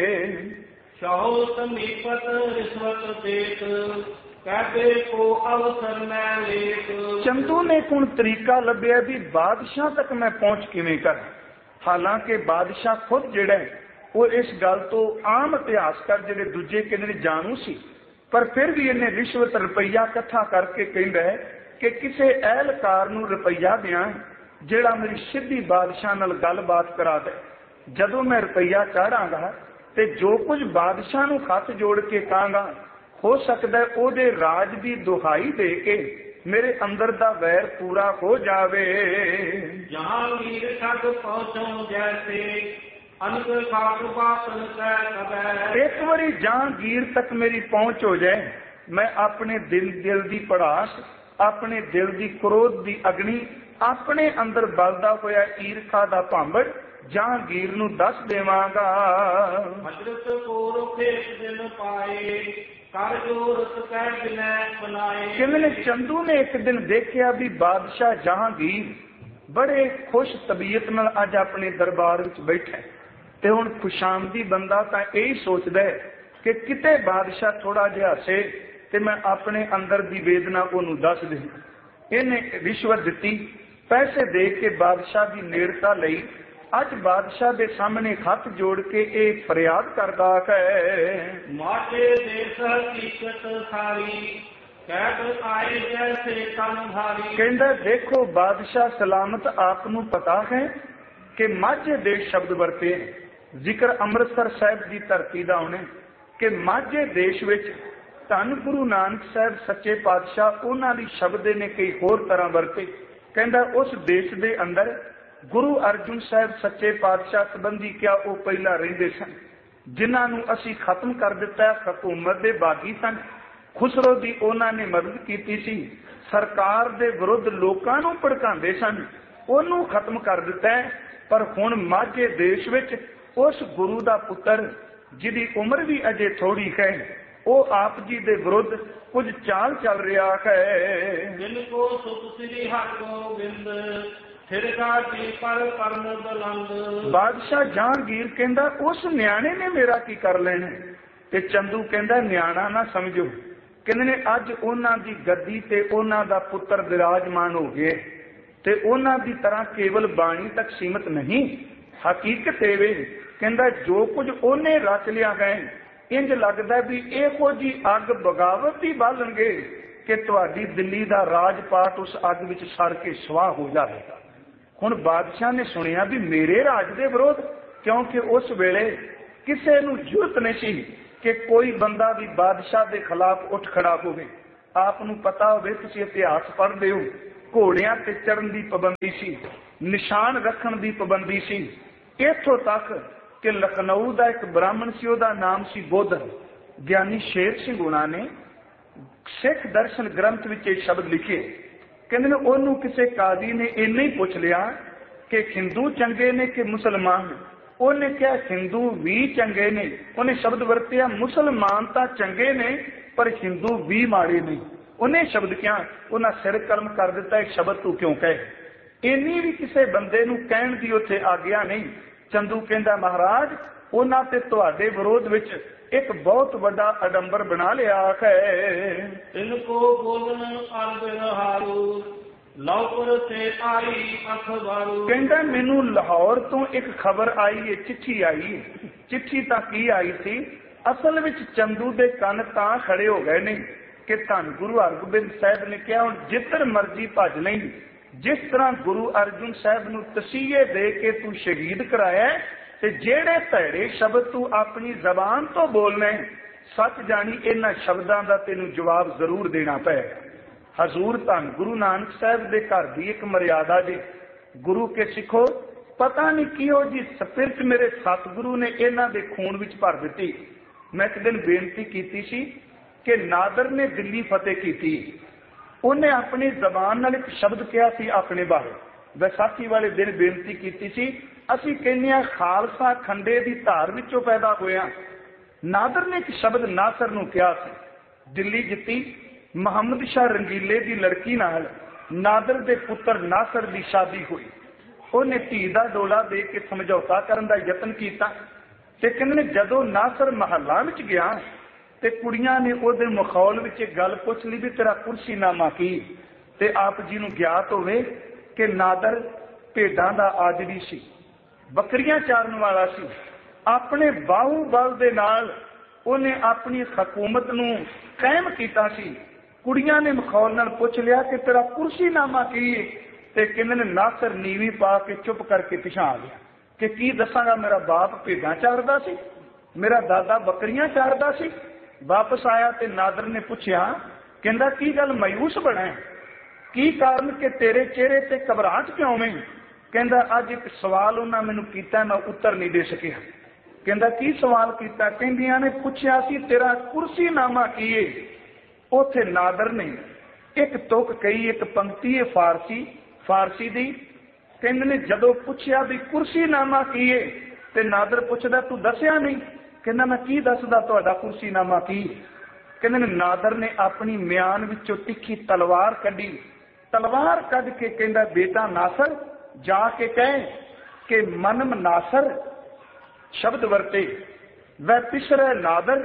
ਸ਼ਾਹੋ ਸਮੀਪਤ ਰਿਸ਼ਵਤ ਦੇਤ ਕਹਦੇ ਕੋ ਅਵਸਰ ਮੈਂ ਲੇਤ। ਚੰਦੂ ਨੇ ਹੁਣ ਤਰੀਕਾ ਲੱਭਿਆ ਵੀ ਬਾਦਸ਼ਾਹ ਤੱਕ ਮੈਂ ਪਹੁੰਚ ਕਿਵੇਂ ਕਰਾਂ। ਹਾਲਾਂਕਿ ਬਾਦਸ਼ਾਹ ਖੁਦ ਜਿਹੜਾ ਉਹ ਇਸ ਗੱਲ ਤੋਂ ਆਮ ਇਤਿਹਾਸਕਾਰ ਜਿਹੜੇ ਦੂਜੇ ਕਹਿੰਦੇ ਨੇ ਜਾਣੂ ਸੀ, ਪਰ ਫਿਰ ਵੀ ਇਹਨੇ ਰਿਸ਼ਵਤ ਰੁਪਈਆ ਇਕੱਠਾ ਕਰਕੇ ਕਹਿੰਦਾ ਹੈ ਕਿ ਕਿਸੇ ਅਹਿਲਕਾਰ ਨੂੰ ਰੁਪਈਆ ਦਿਆਂ ਜਿਹੜਾ ਮੇਰੀ ਸਿੱਧੀ ਬਾਦਸ਼ਾਹ ਨਾਲ ਗੱਲਬਾਤ ਕਰਾ ਦੇ। ਜਦੋਂ ਮੈਂ ਰੁਪਈਆ ਚਾੜਾਂਗਾ ਤੇ ਜੋ ਕੁਝ ਬਾਦਸ਼ਾਹ ਨੂੰ ਹੱਥ ਜੋੜ ਕੇ ਕਹਾਂਗਾ ਹੋ ਸਕਦਾ ਉਹਦੇ ਰਾਜ ਦੀ ਦੁਹਾਈ ਦੇ ਕੇ ਮੇਰੇ ਅੰਦਰ ਦਾ ਵੈਰ ਪੂਰਾ ਹੋ ਜਾਵੇ। ਜਹਾਂਗੀਰ ਤੱਕ ਪਹੁੰਚੋ ਜੈਸੇ ਅਨਕ ਖਾਕ ਬਾਤਨ ਕੈ ਕਬੈ। ਇੱਕ ਵਾਰੀ ਜਹਾਂਗੀਰ ਤੱਕ ਮੇਰੀ ਪਹੁੰਚ ਹੋ ਜਾਏ, ਮੈਂ ਆਪਣੇ ਦਿਲ ਦਿਲ ਦੀ ਪੜਾਸ, ਆਪਣੇ ਦਿਲ ਦੀ ਕ੍ਰੋਧ ਦੀ ਅਗਨੀ, ਆਪਣੇ ਅੰਦਰ ਬਲਦਾ ਹੋਇਆ ਈਰਖਾ ਦਾ ਭਾਂਬੜ ਜਹਾਂਗੀਰ ਨੂੰ ਦੱਸ ਦੇਵਾਂਗਾ। ਹਜ਼ਰਤ ਕੋ ਰੁਖੇ ਦਿਨ ਪਾਏ ਕਰ ਜੋਰਤ ਕਹਿ ਬਿਨੈ ਬਨਾਏ। ਕਿਵੇਂ ਚੰਦੂ ਨੇ ਇੱਕ ਦਿਨ ਦੇਖਿਆ ਵੀ ਬਾਦਸ਼ਾਹ ਜਹਾਂਗੀਰ ਬੜੇ ਖੁਸ਼ ਤਬੀਅਤ ਨਾਲ ਅੱਜ ਆਪਣੇ ਦਰਬਾਰ ਵਿੱਚ ਬੈਠਾ ਤੇ ਹੁਣ ਖੁਸ਼ਾਮਦੀ ਬੰਦਾ ਤਾਂ ਇਹੀ ਸੋਚਦਾ ਹੈ ਕਿ ਕਿਤੇ ਬਾਦਸ਼ਾਹ ਥੋੜਾ ਜਿਹਾ ਹੱਸੇ ਤੇ ਮੈਂ ਆਪਣੇ ਅੰਦਰ ਦੀ ਵੇਦਨਾ ਉਹਨੂੰ ਦੱਸ ਦੇ। ਇਹਨੇ ਰਿਸ਼ਵਤ ਦਿੱਤੀ, ਪੈਸੇ ਦੇ ਕੇ ਬਾਦਸ਼ਾਹ ਦੀ ਨੇੜਤਾ ਲਈ। ਅੱਜ ਬਾਦਸ਼ਾਹ ਦੇ ਸਾਹਮਣੇ ਹੱਥ ਜੋੜ ਕੇ ਇਹ ਫਰਿਆਦ ਕਰਦਾ ਹੈ ਮਾਟੇ ਦੇਸ ਹਕੀਕਤ ਸਾਰੀ ਕਹਿਤ ਆਏ ਜੈਸੇ ਤਨ ਭਾਰੀ। ਕਹਿੰਦਾ ਦੇਖੋ ਬਾਦਸ਼ਾਹ ਸਲਾਮਤ ਆਪ ਨੂੰ ਪਤਾ ਹੈ ਕਿ ਮਾਝੇ ਦੇਸ਼ ਸ਼ਬਦ ਵਰਤੇ, ਜ਼ਿਕਰ ਅੰਮ੍ਰਿਤਸਰ ਸਾਹਿਬ ਦੀ ਧਰਤੀ ਦਾ ਉਹਨੇ ਕਿ ਮਾਝੇ ਦੇਸ਼ ਵਿੱਚ ਧੰਨ ਗੁਰੂ ਨਾਨਕ ਸਾਹਿਬ ਸੱਚੇ ਪਾਤਸ਼ਾਹ ਉਹਨਾਂ ਦੀ ਸ਼ਬਦ ਨੇ ਕਈ ਹੋਰ ਤਰ੍ਹਾਂ ਵਰਤੇ। ਕਹਿੰਦਾ ਉਸ ਦੇਸ਼ ਦੇ ਅੰਦਰ ਗੁਰੂ ਅਰਜਨ ਸਾਹਿਬ ਸੱਚੇ ਪਾਤਸ਼ਾਹ ਸੰਬੰਧੀ ਕਿਹਾ ਉਹ ਪਹਿਲਾਂ ਰਹਿੰਦੇ ਸਨ, ਜਿਨ੍ਹਾਂ ਨੂੰ ਅਸੀਂ ਖਤਮ ਕਰ ਦਿੱਤਾ। ਹਕੂਮਤ ਦੇ ਬਾਗੀ ਸਨ, ਖੁਸਰੋ ਦੀ ਉਹਨਾਂ ਨੇ ਮਦਦ ਕੀਤੀ ਸੀ। ਸਰਕਾਰ ਦੇ ਵਿਰੁੱਧ ਲੋਕਾਂ ਨੂੰ ਭੜਕਾਉਂਦੇ ਸਨ, ਉਹਨੂੰ ਖਤਮ ਕਰ ਦਿੱਤਾ। ਪਰ ਹੁਣ ਮਾਝੇ ਦੇਸ਼ ਵਿੱਚ ਉਸ ਗੁਰੂ ਦਾ ਪੁੱਤਰ ਜਿਹਦੀ ਉਮਰ ਵੀ ਅਜੇ ਥੋੜੀ ਹੈ, ਉਹ ਆਪ ਜੀ ਦੇ ਵਿਰੁੱਧ ਕੁਝ ਚਾਲ ਚੱਲ ਰਿਹਾ ਹੈ। ਜਿਨ ਕੋ ਸੁਖ ਸ੍ਰੀ ਹਰਿਗੋਬਿੰਦ ਬਾਦਸ਼ਾਹ ਜਹਾਂਗੀਰ ਕਹਿੰਦਾ ਉਸ ਨਿਆਣੇ ਨੇ ਮੇਰਾ ਕੀ ਕਰ ਲੈਣਾ। ਤੇ ਚੰਦੂ ਕਹਿੰਦਾ ਨਿਆਣਾ ਨਾ ਸਮਝੋ, ਕਹਿੰਦੇ ਨੇ ਅੱਜ ਉਹਨਾਂ ਦੀ ਗੱਦੀ ਤੇ ਉਹਨਾਂ ਦਾ ਪੁੱਤਰ ਵਿਰਾਜਮਾਨ ਹੋ ਗਏ ਤੇ ਉਹਨਾਂ ਦੀ ਤਰ੍ਹਾਂ ਕੇਵਲ ਬਾਣੀ ਤੱਕ ਸੀਮਤ ਨਹੀਂ, ਹਕੀਕਤ ਇਹ ਵੇ ਕਹਿੰਦਾ ਜੋ ਕੁਝ ਉਹਨੇ ਰਚ ਲਿਆ ਹੈ ਇੰਜ ਲੱਗਦਾ ਵੀ ਇਹੋ ਜੀ ਅੱਗ ਬਗਾਵਤ ਹੀ ਬਾਲਣਗੇ ਕਿ ਤੁਹਾਡੀ ਦਿੱਲੀ ਦਾ ਰਾਜਪਾਟ ਉਸ ਅੱਗ ਵਿੱਚ ਸੜ ਕੇ ਸਵਾਹ ਹੋ ਜਾਵੇਗਾ। ਹੁਣ ਬਾਦਸ਼ਾਹ ਨੇ ਸੁਣਿਆ ਵੀ ਮੇਰੇ ਰਾਜ ਦੇ ਵਿਰੋਧ, ਕਿਉਂਕਿ ਉਸ ਵੇਲੇ ਕਿਸੇ ਨੂੰ ਜ਼ਰੂਰਤ ਨਹੀਂ ਸੀ ਕਿ ਕੋਈ ਬੰਦਾ ਵੀ ਬਾਦਸ਼ਾਹ ਦੇ ਖਿਲਾਫ ਉੱਠ ਖੜਾ ਹੋਵੇ। ਆਪ ਨੂੰ ਪਤਾ ਹੋਵੇ, ਤੁਸੀਂ ਇਤਿਹਾਸ ਪੜ੍ਹਦੇ ਹੋ, ਘੋੜਿਆਂ ਤੇ ਚੜਨ ਦੀ ਪਾਬੰਦੀ ਸੀ, ਨਿਸ਼ਾਨ ਰੱਖਣ ਦੀ ਪਾਬੰਦੀ ਸੀ। ਇੱਥੋਂ ਤੱਕ ਕਿ ਲਖਨਊ ਦਾ ਇੱਕ ਬ੍ਰਾਹਮਣ ਸੀ, ਉਹਦਾ ਨਾਮ ਸੀ ਬੁੱਧ। ਗਿਆਨੀ ਸ਼ੇਰ ਸਿੰਘ ਉਹਨਾਂ ਨੇ ਸਿੱਖ ਦਰਸ਼ਨ ਗ੍ਰੰਥ ਵਿੱਚ ਇਹ ਸ਼ਬਦ ਲਿਖੇ, ਕਹਿੰਦੇ ਨੇ ਉਹਨੂੰ ਕਿਸੇ ਕਾਜ਼ੀ ਨੇ ਇੰਨਾ ਹੀ ਪੁੱਛ ਲਿਆ ਕਿ ਹਿੰਦੂ ਚੰਗੇ ਨੇ ਕਿ ਮੁਸਲਮਾਨ। ਉਹਨੇ ਕਿਹਾ ਹਿੰਦੂ ਵੀ ਚੰਗੇ ਨੇ। ਉਹਨੇ ਸ਼ਬਦ ਵਰਤਿਆ ਮੁਸਲਮਾਨ ਤਾਂ ਚੰਗੇ ਨੇ ਪਰ ਹਿੰਦੂ ਵੀ ਮਾੜੇ ਨੇ। ਉਹਨੇ ਸ਼ਬਦ ਕਿਹਾ, ਉਹਨਾਂ ਸਿਰ ਕਲਮ ਕਰ ਦਿੱਤਾ, ਇਹ ਸ਼ਬਦ ਤੂੰ ਕਿਉਂ ਕਹੇ। ਇੰਨੀ ਵੀ ਕਿਸੇ ਬੰਦੇ ਨੂੰ ਕਹਿਣ ਦੀ ਉੱਥੇ ਆਗਿਆ ਨਹੀਂ। ਚੰਦੂ ਕਹਿੰਦਾ ਮਹਾਰਾਜ ਉਹਨਾਂ ਤੇ ਤੁਹਾਡੇ ਵਿਰੋਧ ਵਿੱਚ ਇੱਕ ਬਹੁਤ ਵੱਡਾ ਅਡੰਬਰ ਬਣਾ ਲਿਆ ਹੈ। ਇਨਕੋ ਬੋਲਣ ਅਰਬ ਰਹਾਰੂ ਲਾਹੌਰ ਸੇ ਆਈ ਅਖਬਾਰੂ। ਕਹਿੰਦਾ ਮੈਨੂੰ ਲਾਹੌਰ ਤੋਂ ਇੱਕ ਖਬਰ ਆਈ ਹੈ, ਚਿੱਠੀ ਆਈ ਹੈ। ਚਿੱਠੀ ਤਾਂ ਕੀ ਆਈ ਸੀ, ਅਸਲ ਵਿੱਚ ਚੰਦੂ ਦੇ ਕੰਨ ਤਾਂ ਖੜੇ ਹੋ ਗਏ ਨੇ ਕਿ ਧੰਨ ਗੁਰੂ ਹਰਗੋਬਿੰਦ ਸਾਹਿਬ ਨੇ ਕਿਹਾ ਹੁਣ ਜਿੱਧਰ ਮਰਜ਼ੀ ਭੱਜ ਨਹੀਂ। ਜਿਸ ਤਰ੍ਹਾਂ ਗੁਰੂ ਅਰਜਨ ਸਾਹਿਬ ਨੂੰ ਤਸੀਹੇ ਦੇ ਕੇ ਤੂੰ ਸ਼ਹੀਦ ਕਰਾਇਆ ਤੇ ਜਿਹੜੇ ਭੈੜੇ ਸ਼ਬਦ ਤੂੰ ਆਪਣੀ ਜ਼ਬਾਨ ਤੋਂ ਬੋਲਨੇ, ਸੱਚ ਜਾਣੀ ਇਹਨਾਂ ਸ਼ਬਦਾਂ ਦਾ ਤੈਨੂੰ ਜਵਾਬ ਜ਼ਰੂਰ ਦੇਣਾ ਪਏਗਾ। ਹਜ਼ੂਰ ਧੰਨ ਗੁਰੂ ਨਾਨਕ ਸਾਹਿਬ ਦੇ ਘਰ ਦੀ ਇੱਕ ਮਰਿਆਦਾ ਜੀ, ਗੁਰੂ ਕੇ ਸਿੱਖੋ ਪਤਾ ਨਹੀਂ ਕਿਹੋ ਜੀ ਸਪਿਰਟ ਮੇਰੇ ਸਤਿਗੁਰੂ ਨੇ ਇਹਨਾਂ ਦੇ ਖੂਨ ਵਿੱਚ ਭਰ ਦਿੱਤੀ। ਮੈਂ ਇੱਕ ਦਿਨ ਬੇਨਤੀ ਕੀਤੀ ਸੀ ਕਿ ਨਾਦਰ ਨੇ ਦਿੱਲੀ ਫਤਿਹ ਕੀਤੀ, ਉਹਨੇ ਆਪਣੀ ਜ਼ਬਾਨ ਨਾਲ ਇੱਕ ਸ਼ਬਦ ਕਿਹਾ ਸੀ ਆਪਣੇ ਬਾਰੇ। ਵਿਸਾਖੀ ਵਾਲੇ ਦਿਨ ਬੇਨਤੀ ਕੀਤੀ ਸੀ, ਅਸੀਂ ਕਹਿੰਦੇ ਹਾਂ ਖਾਲਸਾ ਖੰਡੇ ਦੀ ਧਾਰ ਵਿੱਚੋਂ ਪੈਦਾ ਹੋਇਆ। ਨਾਦਰ ਨੇ ਇੱਕ ਸ਼ਬਦ ਨਾਸਰ ਨੂੰ ਕਿਹਾ ਸੀ, दिल्ली जित्ती। मुहम्मद शाह रंगीले की लड़की नाल नादर के पुत्र नासर की शादी हुई। उन्हें धी का डोला दे के समझौता करने का यत्न किया। ते कहने जदों नासर महल्ला विच गया ते कुड़ियां ने उहदे मखौल विच गल पुछ ली भी तेरा कुर्सीनामा की। ते आप जी नूं ज्ञात होवे कि नादर भेडां दा आदरी सी, बकरियां चारन वाला सी। अपने बाहूबल दे नाल उन्हें अपनी हकूमत नूं कायम कीता सी। कुड़ियां ने मखौल नाल पुछ लिया कि तेरा कुर्सीनामा की है। ते कहंदे नासर नीवी पा के चुप करके पिछा आ गया कि की दसांगा, मेरा बाप भेडां चारदा सी, मेरा दादा बकरियां चारदा सी। वापस आया ते नादर ने पूछया, कहंदा की गल मायूस बना है, की कारण कि तेरे चेहरे ते घबराहट क्यों में? कहंदा अज एक सवाल उन्होंने मैनूं कीता, मैं उत्तर नहीं दे सकिया। कहंदा की सवाल कीता? कहंदियां ने पूछया सी तेरा कुर्सीनामा की है। उथे नादर ने एक तुक कही, एक पंक्ति है फारसी फारसी दी। कहंदे ने जदों पूछया भी कुर्सीनामा की है ते नादर पुछदा तू दसिया नहीं। कहंदा मैं की दसदा तुहाडा कुर्सीनामा की? कहंदे ने नादर ने अपनी म्यान विचों तिखी तलवार कढ़ी। तलवार कढ़ के कहंदा बेटा नासर जाके कहे कि मनम नासर शब्द वरते, वह पिसरे नादर,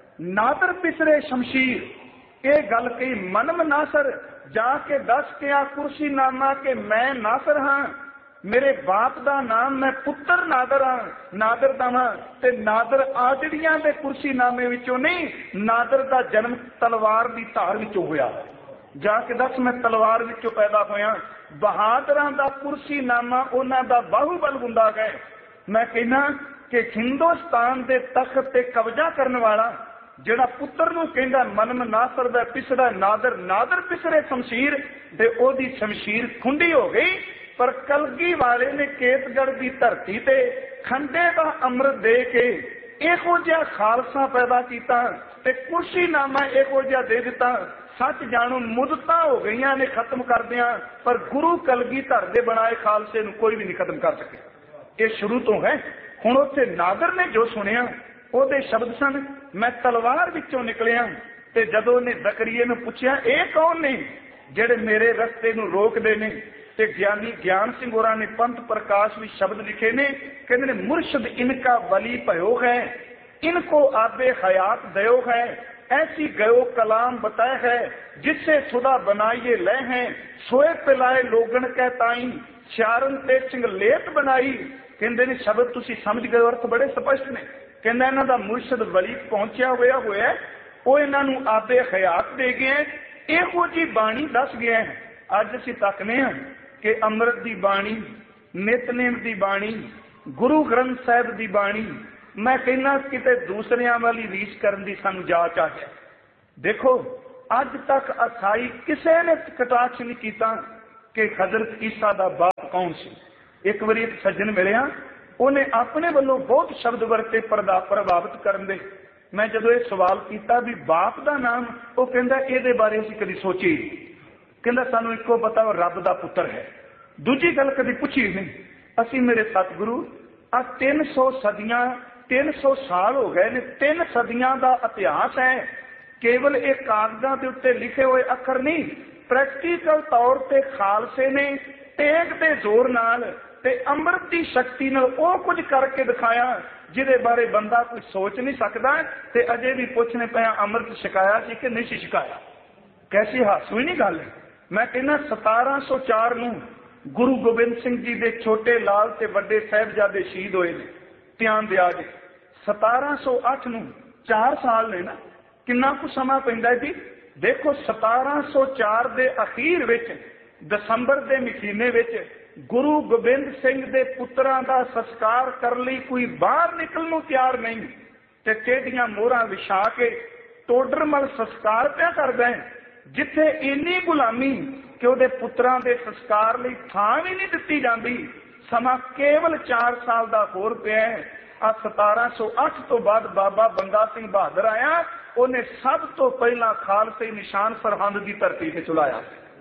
नादर पिसरे शमशीर। ये गल कही मनम नासर, जाके दस के आ कुर्सीनामा के मैं नासर हाँ, मेरे बाप दा नाम मैं पुत्र नादर हाँ, नादर दा हाँ ते नादर आजड़ियां दे कुर्सीनामे विचों नहीं, नादर दा जन्म तलवार दी धार विचों होया। जाके दस मैं तलवार विचों पैदा होया। बहादुरां दा कुर्सीनामा उन्हां दा बाहूबल हुंदा है। मैं कहना कि हिंदुस्तान दे तख्त ते कब्जा करने वाला जेड़ा पुत्र नूं कहंदा मनम नासर दा पिसड़ा नादर, नादर पिसरे शमशीर, ते ओदी शमशीर खुंडी हो गई। पर कलगी वाले ने केतगढ़ की धरती ते खंडे का अमृत दे के इहो जिहा खालसा पैदा किया ते कुर्सीनामा इहो जिहा दे दिता। सच जानो मुदता हो गई ने खत्म कर दिया, पर गुरु कलगीधर दे बनाए खालसे नूं कोई भी नहीं खत्म कर सके। ये शुरू तो है। हुण उत्थे नादर ने जो सुनिया ओहदे शब्द सन, मैं तलवार विचों निकलिया। ते जदों ने जकरिए नूं पुछया ये कौन ने जेड़े मेरे रस्ते नूं रोकदे ने, ते ज्ञानी ज्ञान सिंह होरां ने पंथ प्रकाश भी शब्द लिखे ने, कहंदे ने मुर्शद इनका वली भयो है, इनको आबे हयात दयो है, ऐसी गयो कलाम बताए है, जिससे सुधा बनाइए ले हैं, सोए पिलाए लोगन कह ताई, शारन ते चिंगलेत बनाई। कहंदे ने शब्द तुसी समझ गए, अर्थ बड़े स्पष्ट ने। कहंदा इन्हां दा मुर्शद वली पहुंचया होया होया, वो इन्हां नूं आबे हयात दे गए, इहो जी बाणी दस गया है। अज असीं तकने हां कि अमृत दी बाणी, नितनेम दी बाणी, गुरु ग्रंथ साहिब दी बाणी, मैं कहना किते दूसरियां वाली रीस करन दी सानूं जाच आ है। देखो अज तक असाई किसी ने कटाक्ष नहीं किया कि हजरत ईसा दा बाप कौन सी। एक बारी एक सज्जन मिलिया, उन्हें अपने वालों बहुत शब्द वरते प्रभावित करन दे। मैं जदों ये सवाल किया भी बाप दा नाम, वो कहंदा इहदे बारे असीं कदी सोची, कहंदा सानूं इक्को पता वो रब दा पुत्र है, दूजी गल कदी पुछी नहीं। असीं मेरे सतगुरु आ तीन सौ सदियां तीन सौ साल हो गए ने, तीन सदियां दा इतिहास है। केवल एक कागजां दे उत्ते लिखे हुए अखर नहीं, प्रैक्टिकल तौर ते खालसे ने टेक दे जोर नाल ते अमृत की शक्ति नाल ओ कुछ करके दिखाया जिहदे बारे बंदा कुछ सोच नहीं सकता। ते अजे भी पुछने पिया अमृत छकाया सी कि नहीं छकाया। कैसी हासूई नहीं गल है। मैं कहना सतारा सौ चार नूं गुरु गोबिंद सिंह जी दे छोटे लाल ते वड्डे साहिबजादे शहीद होए ने। ध्यान दिया जी, सतारा सौ अठ नूं चार साल ने ना, किन्ना कुछ समा पैंदा जी। देखो सतारा सौ चार दे अखीर विच दसंबर दे महीने विच गुरु गोबिंद सिंह दे पुत्रां दा संस्कार कर लई कोई बाहर निकलण नूं तैयार नहीं, ते टेढ़ियां मोहरां विछा के टोडरमल संस्कार पिया करदा है, जिथे इन्नी गुलामी कि उहदे पुत्रां दे संस्कार लई थां भी नहीं दित्ती जांदी। समा केवल चार साल का होर पिया है। आ सतारा सौ अठ तो बाद बाबा बंदा सिंह बहादुर आया, उन्हें सब तो पहला खालसे निशान सरहंद की धरती से चलाया।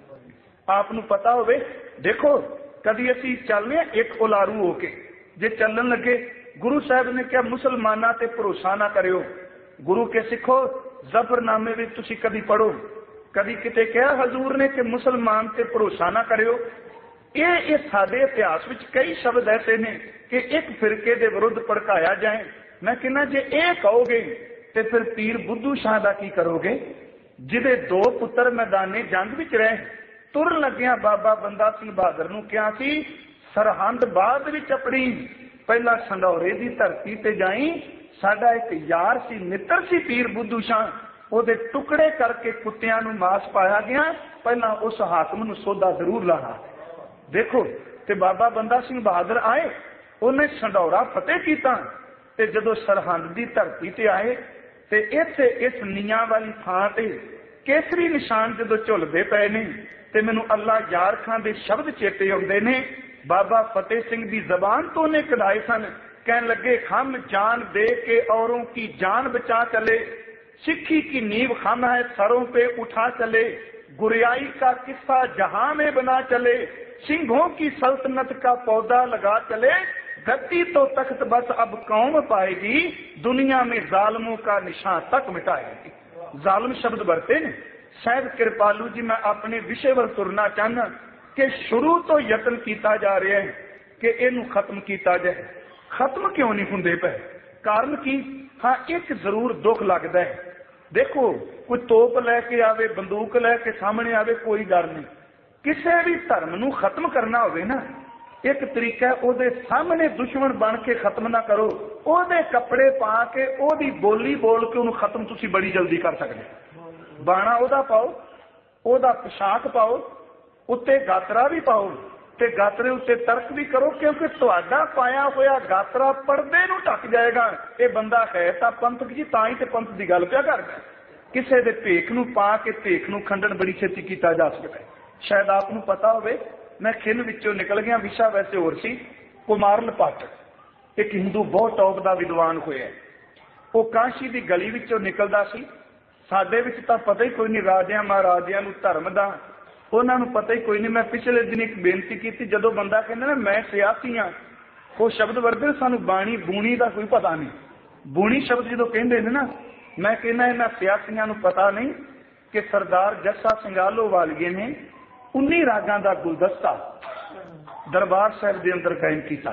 आपनू पता होवे, देखो कदी असी चलने एक उलारू होके जे चलन लगे, गुरु साहब ने क्या मुसलमाना ते भरोसा ना करियो, गुरु के सिखो ਜ਼ਫਰਨਾਮੇ ਵਿੱਚ ਤੁਸੀਂ ਕਦੀ ਪੜੋ, ਕਦੀ ਕਿਤੇ ਕਿਹਾ ਹਜ਼ੂਰ ਨੇ ਕਿ ਮੁਸਲਮਾਨ ਤੇ ਭਰੋਸਾ ਨਾ ਕਰਿਓ। ਇਹ ਇਹ ਸਾਡੇ ਇਤਿਹਾਸ ਵਿੱਚ ਕਈ ਸ਼ਬਦ ਐਸੇ ਨੇ ਕਿ ਇੱਕ ਫਿਰਕੇ ਦੇ ਵਿਰੁੱਧ ਭੜਕਾਇਆ ਜਾਏ। ਮੈਂ ਕਹਿੰਦਾ ਜੇ ਇਹ ਕਹੋਗੇ ਤੇ ਫਿਰ ਪੀਰ ਬੁੱਧੂ ਸ਼ਾਹ ਦਾ ਕੀ ਕਰੋਗੇ, ਜਿਹਦੇ ਦੋ ਪੁੱਤਰ ਮੈਦਾਨੇ ਜੰਗ ਵਿੱਚ ਰਹੇ। ਤੁਰਨ ਲੱਗਿਆ ਬਾਬਾ ਬੰਦਾ ਸਿੰਘ ਬਹਾਦਰ ਨੂੰ ਕਿਹਾ ਸੀ ਸਰਹੰਦ ਬਾਅਦ ਵਿੱਚ ਆਪਣੀ, ਪਹਿਲਾਂ ਸੰਡੌਰੇ ਦੀ ਧਰਤੀ ਤੇ ਜਾਈ। ਸਾਡਾ ਇੱਕ ਯਾਰ ਸੀ, ਮਿੱਤਰ ਸੀ ਪੀਰ ਬੁੱਧੂ ਸ਼ਾਹ, ਉਹਦੇ ਟੁਕੜੇ ਕਰਕੇ ਕੁੱਤਿਆਂ ਨੂੰ ਮਾਸ ਪਾਇਆ ਗਿਆ, ਪਹਿਲਾਂ ਉਸ ਹਾਕਮ ਨੂੰ ਸੌਦਾ ਜ਼ਰੂਰ ਲਾਣਾ। ਦੇਖੋ, ਤੇ ਬਾਬਾ ਬੰਦਾ ਸਿੰਘ ਬਹਾਦਰ ਆਏ, ਉਹਨੇ ਸੰਡੌਰਾ ਫਤਿਹ ਕੀਤਾ, ਤੇ ਜਦੋਂ ਸਰਹੰਦ ਦੀ ਧਰਤੀ ਤੇ ਆਏ ਤੇ ਇੱਥੇ ਇਸ ਨੀਆਂ ਵਾਲੀ ਥਾਂ ਤੇ ਕੇਸਰੀ ਨਿਸ਼ਾਨ ਜਦੋਂ ਝੁਲਦੇ ਪਏ ਨੇ ਤੇ ਮੈਨੂੰ ਅੱਲਾ ਯਾਰ ਖਾਂ ਦੇ ਸ਼ਬਦ ਚੇਤੇ ਆਉਂਦੇ ਨੇ। ਬਾਬਾ ਫਤਿਹ ਸਿੰਘ ਦੀ ਜ਼ਬਾਨ ਤੋਂ ਉਹਨੇ ਕਢਾਏ ਸਨ, कहने लगे हम जान दे के औरों की जान बचा चले, सिक्खी की नींव हम है सरों पे उठा चले, गुरियाई का किस्सा जहां में बना चले, सिंहों की सल्तनत का पौधा लगा चले, गद्दी तो तख्त बस अब कौम पाएगी, दुनिया में जालिमों का निशान तक मिटाएगी। जालिम शब्द बरते ने। शायद कृपालू जी मैं अपने विषय वल तुरना चाहना कि शुरू तो यत्न किया जा रहा है कि इनू खत्म किया जाए। खत्म क्यों नहीं होंदे पे? कारण की? हाँ, एक जरूर दुख लगता है। देखो, कोई तोप लैके आवे, बंदूक लैके सामने आवे, कोई डर नहीं। किसी भी धर्म नू खत्म करना होवे ना, एक तरीका है ओदे सामने दुश्मन बन के खत्म ना करो, ओदे कपड़े पा के ओदी बोली बोल के उन्हें खत्म तुसी बड़ी जल्दी कर सकते। बाणा ओदा पाओ, ओदा पोशाक पाओ, उत्ते गातरा भी पाओ, ते गातरे उत्ते तर्क भी करो, क्योंकि तुहाडा पाया होया गातरा पर्दे नूं ढक जाएगा। ये बंदा है तां पंथक जी, तां ही ते पंथ दी गल पिया करदा। किसे दे भेख नूं पा के भेख नूं खंडन बड़ी छेती कीता जा सकदा है। शायद आप नूं पता होवे, मैं खिन विचों निकल गया, विशा वैसे होर सी। कुमारल भट्ट एक हिंदू बहुत टॉप दा विद्वान होया, वो काशी दी गली विचों निकलदा सी। साडे विच तां पता ही कोई नहीं राजियां महाराजियां नूं धर्म दा, उन्होंने पता ही कोई नहीं। मैं पिछले दिन एक बेनती की थी, जो बंदा कहना ना मैं सियासी हाँ, वो शब्द वरते सानू बाणी बूणी का कोई पता नहीं। बूणी शब्द जो कहते हैं ना, मैं कहना इन्होंने सियासियों को पता नहीं कि सरदार जस्सा सिंगालो वालिए ने उन्नी रागां का गुलदस्ता दरबार साहब के अंदर कायम किया।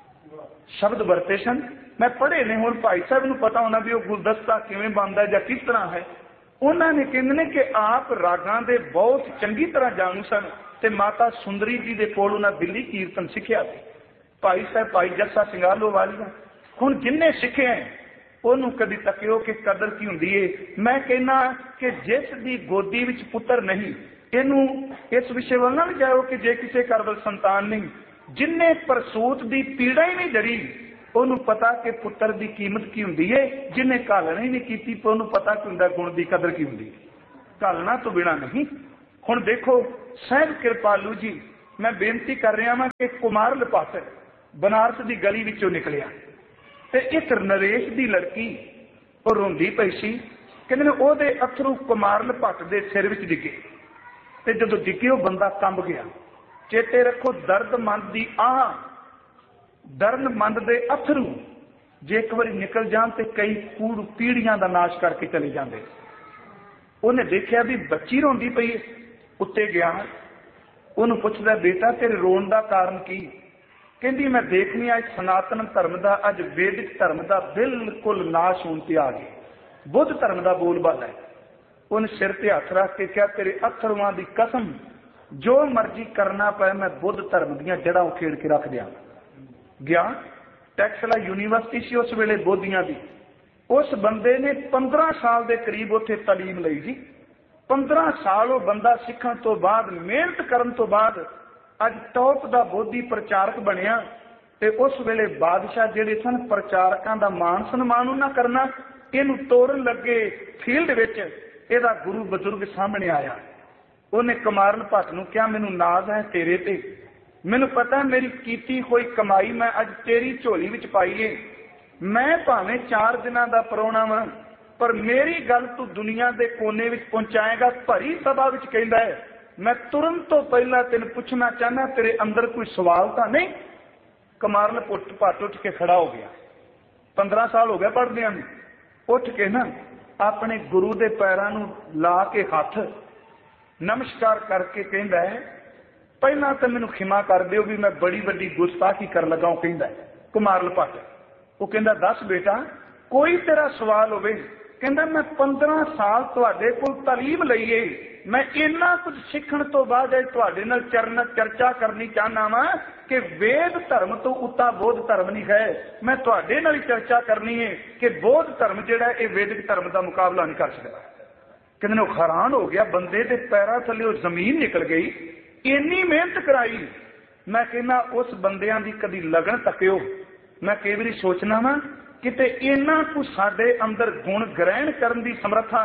शब्द वरते सन, मैं पढ़े ने, हुण भाई साहब नूं पता होना भी वो गुलदस्ता किवें बनदा जां किस तरह है। उन्होंने कहते हैं कि आप रागां दे बहुत चंगी तरह जानू सन, ते माता सुंदरी जी दे कोल उन्हां दिल्ली कीर्तन सिखिया सी। भाई साहब भाई जस्सा सिंगालो वालिया हुण जिन्ने सिखे हैं उन्होंने कदी तकियो कि कदर की हुंदी है। मैं कहना कि जिस दी गोदी विच पुत्र नहीं, इनू इस विषय वाल ना जाओ कि जे किसी घर वाल संतान नहीं, जिन्ने परसूत दी पीड़ा ही नहीं जड़ी उन्होंने पता कि पुत्र की कीमत की हुंदी है। जिन्हें घालना ही नहीं की उन्होंने पता कि हुंदा गुण की कदर की हुंदी है। घालना तो बिना नहीं। हुण देखो, साहिब कृपालू जी, मैं बेनती कर रहा हाँ कि कुमारल भट्ट बनारस की गली विचों निकलिया ते एक नरेश की लड़की वो रोंदी पई सी, कहंदे ओहदे अथरू कुमारल भट्ट दे सिर विच डिगे ते जदों डिगे वो बंदा कंब गया। चेते रखो, दर्दमंद दी आह, दर्दमंद दे अथरू जे एक बार निकल जान ते कई कूड़ पीढ़ियां दा नाश करके चले जाते। उन्हें देखा भी बच्ची रोंदी पई, उत्ते गया, उन्होंने पुछदा बेटा तेरे रोन का कारण की? कहती मैं देखनी अज सनातन धर्म का, अज वैदिक धर्म का बिल्कुल नाश होने ते आ गए, बुद्ध धर्म का बोलबाला है। उन्हें सिर ते हथ रख के क्या तेरे अथरुआं की कसम, जो मर्जी करना पाए मैं बुद्ध धर्म दियां जड़ां उखेड़ के रख दियां। गया, टैक्सला यूनीवर्सिटी सी उस वेले बोधियां दी। उस बंदे ने पंद्रह साल के करीब उत्थे तालीम लई जी। पंद्रह साल वो बंदा सीखण तो बाद, मेहनत करन तो बाद अज टॉप का बोधी प्रचारक बनिया। ते उस वेले बादशाह जिहड़े सन प्रचारकां दा मान सन्मान उन्हां करना, इहनूं तोड़न लगे फील्ड विच, इहदा गुरु बजुर्ग सामने आया। उन्हें कुमारल भट्ट नूं कहा मैनूं नाज है तेरे ते, मैनूं पता मेरी कीती कोई कमाई मैं अज तेरी झोली विच पाई है। मैं भावें चार दिनां दा परौणा वां, पर मेरी गल तू दुनिया के कोने विच पहुंचाएगा। भरी सभा विच कहंदा है, मैं तुरंत तो पहला तेन पूछना चाहना तेरे अंदर कोई सवाल तो नहीं? कुमारल भट्ट उठ के खड़ा हो गया। पंद्रह साल हो गया पढ़दियां नूं। उठ के ना ਆਪਣੇ ਗੁਰੂ ਦੇ ਪੈਰਾਂ ਨੂੰ ਲਾ ਕੇ ਹੱਥ ਨਮਸਕਾਰ ਕਰਕੇ ਕਹਿੰਦਾ ਹੈ, ਪਹਿਲਾਂ ਤਾਂ ਮੈਨੂੰ ਖਿਮਾ ਕਰ ਦਿਓ ਵੀ ਮੈਂ ਬੜੀ ਵੱਡੀ ਗੁਸਤਾਖੀ ਕਰਨ ਲੱਗਾ। ਉਹ ਕਹਿੰਦਾ ਕੁਮਾਰਲ ਭੱਟ, ਉਹ ਕਹਿੰਦਾ ਦੱਸ ਬੇਟਾ ਕੋਈ ਤੇਰਾ ਸਵਾਲ ਹੋਵੇ। ਕਹਿੰਦਾ ਮੈਂ ਪੰਦਰਾਂ ਸਾਲ ਤੁਹਾਡੇ ਕੋਲ ਤਾਲੀਮ ਲਈਏ, ਮੈਂ ਇੰਨਾ ਕੁਝ ਸਿੱਖਣ ਤੋਂ ਬਾਅਦ ਤੁਹਾਡੇ ਨਾਲ ਚਰਨ ਚਰਚਾ ਕਰਨੀ ਚਾਹਨਾ ਵਾ ਕਿ ਵੇਦ ਧਰਮ ਤੋਂ ਉੱਤਾ ਬੋਧ ਧਰਮ ਨਹੀਂ ਹੈ। ਮੈਂ ਤੁਹਾਡੇ ਨਾਲ ਹੀ ਚਰਚਾ ਕਰਨੀ ਹੈ ਕਿ ਬੋਧ ਧਰਮ ਜਿਹੜਾ ਇਹ ਵੈਦਿਕ ਧਰਮ ਦਾ ਮੁਕਾਬਲਾ ਨਹੀਂ ਕਰ ਸਕਦਾ। ਕਹਿੰਦੇ ਉਹ ਹੈਰਾਨ ਹੋ ਗਿਆ, ਬੰਦੇ ਦੇ ਪੈਰਾਂ ਥੱਲੇ ਉਹ ਜ਼ਮੀਨ ਨਿਕਲ ਗਈ, ਇੰਨੀ ਮਿਹਨਤ ਕਰਾਈ। ਮੈਂ ਕਹਿੰਦਾ ਉਸ ਬੰਦਿਆਂ ਦੀ ਕਦੀ ਲਗਨ ਤੱਕਿਓ। ਮੈਂ ਕਈ ਵਾਰੀ ਸੋਚਣਾ ਵਾ ਕਿਤੇ ਇੰਨਾ ਕੁ ਸਾਡੇ ਅੰਦਰ ਗੁਣ ਗ੍ਰਹਿਣ ਕਰਨ ਦੀ ਸਮਰੱਥਾ,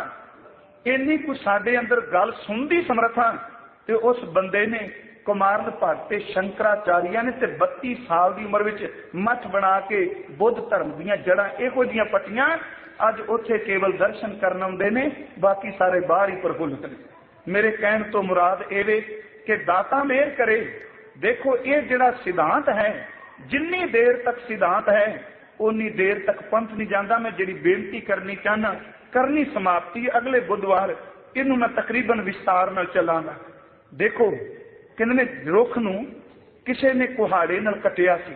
ਇੰਨੀ ਕੁ ਸਾਡੇ ਅੰਦਰ ਗੱਲ ਸੁਣਨ ਦੀ ਸਮਰੱਥਾ, ਤੇ ਉਸ ਬੰਦੇ ਨੇ ਕੁਮਾਰਲ ਭੱਟ ਤੇ ਸ਼ੰਕਰਾਚਾਰੀਆ ਨੇ ਤੇ ਬੱਤੀ ਸਾਲ ਦੀ ਉਮਰ ਵਿੱਚ ਮੱਠ ਬਣਾ ਕੇ ਬੁੱਧ ਧਰਮ ਦੀਆਂ ਜੜ੍ਹਾਂ ਇਹੋ ਜਿਹੀਆਂ ਪੱਟੀਆਂ। ਅੱਜ ਉੱਥੇ ਕੇਵਲ ਦਰਸ਼ਨ ਕਰਨ ਆਉਂਦੇ ਨੇ, ਬਾਕੀ ਸਾਰੇ ਬਾਹਰ ਹੀ ਪ੍ਰਫੁੱਲਤ ਨੇ। ਮੇਰੇ ਕਹਿਣ ਤੋਂ ਮੁਰਾਦ ਇਹ ਵੇ ਕਿ ਦਾਤਾ ਮਿਹਰ ਕਰੇ। ਦੇਖੋ ਇਹ ਜਿਹੜਾ ਸਿਧਾਂਤ ਹੈ, ਜਿੰਨੀ ਦੇਰ ਤੱਕ ਸਿਧਾਂਤ ਹੈ ਉਨੀ ਦੇਰ ਤੱਕ ਪੰਥ ਨਹੀਂ ਜਾਂਦਾ। ਮੈਂ ਜਿਹੜੀ ਬੇਨਤੀ ਕਰਨੀ ਚਾਹਨਾ ਕਰਨੀ ਸਮਾਪਤੀ ਅਗਲੇ ਬੁੱਧਵਾਰ, ਇਹਨੂੰ ਮੈਂ ਤਕਰੀਬਨ ਵਿਸਤਾਰ ਨਾਲ ਚੱਲਾਂਗਾ। ਦੇਖੋ ਕਹਿੰਦੇ ਨੇ ਰੁੱਖ ਨੂੰ ਕਿਸੇ ਨੇ ਕੁਹਾੜੇ ਨਾਲ ਕੱਟਿਆ ਸੀ,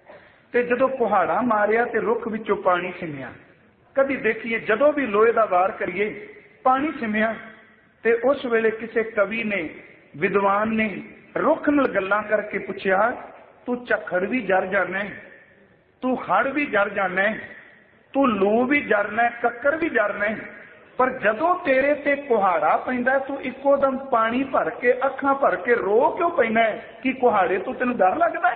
ਤੇ ਜਦੋਂ ਕੁਹਾੜਾ ਮਾਰਿਆ ਤੇ ਰੁੱਖ ਵਿੱਚੋਂ ਪਾਣੀ ਸਿੰਮਿਆ। ਕਦੀ ਦੇਖੀਏ ਜਦੋਂ ਵੀ ਲੋਹੇ ਦਾ ਵਾਰ ਕਰੀਏ ਪਾਣੀ ਸਿੰਮਿਆ। ਤੇ ਉਸ ਵੇਲੇ ਕਿਸੇ ਕਵੀ ਨੇ, ਵਿਦਵਾਨ ਨੇ ਰੁੱਖ ਨਾਲ ਗੱਲਾਂ ਕਰਕੇ ਪੁੱਛਿਆ, ਤੂੰ ਝੱਖੜ ਵੀ ਜਰ ਜਾਣਾ, ਤੂੰ ਹੜ ਵੀ ਜਰ ਜਾਣਾ, ਤੂੰ ਲੂ ਵੀ ਜਰਨਾ, ਕੱਕਰ ਵੀ ਜਰਨਾ, ਪਰ ਜਦੋਂ ਤੇਰੇ ਤੇ ਕੁਹਾੜਾ ਪੈਂਦਾ ਤੂੰ ਇੱਕੋ ਦਮ ਪਾਣੀ ਭਰ ਕੇ ਅੱਖਾਂ ਭਰ ਕੇ ਰੋ ਕਿਉਂ ਪੈਂਦਾ? ਕੀ ਕੁਹਾੜੇ ਤੋਂ ਤੈਨੂੰ ਡਰ ਲੱਗਦਾ?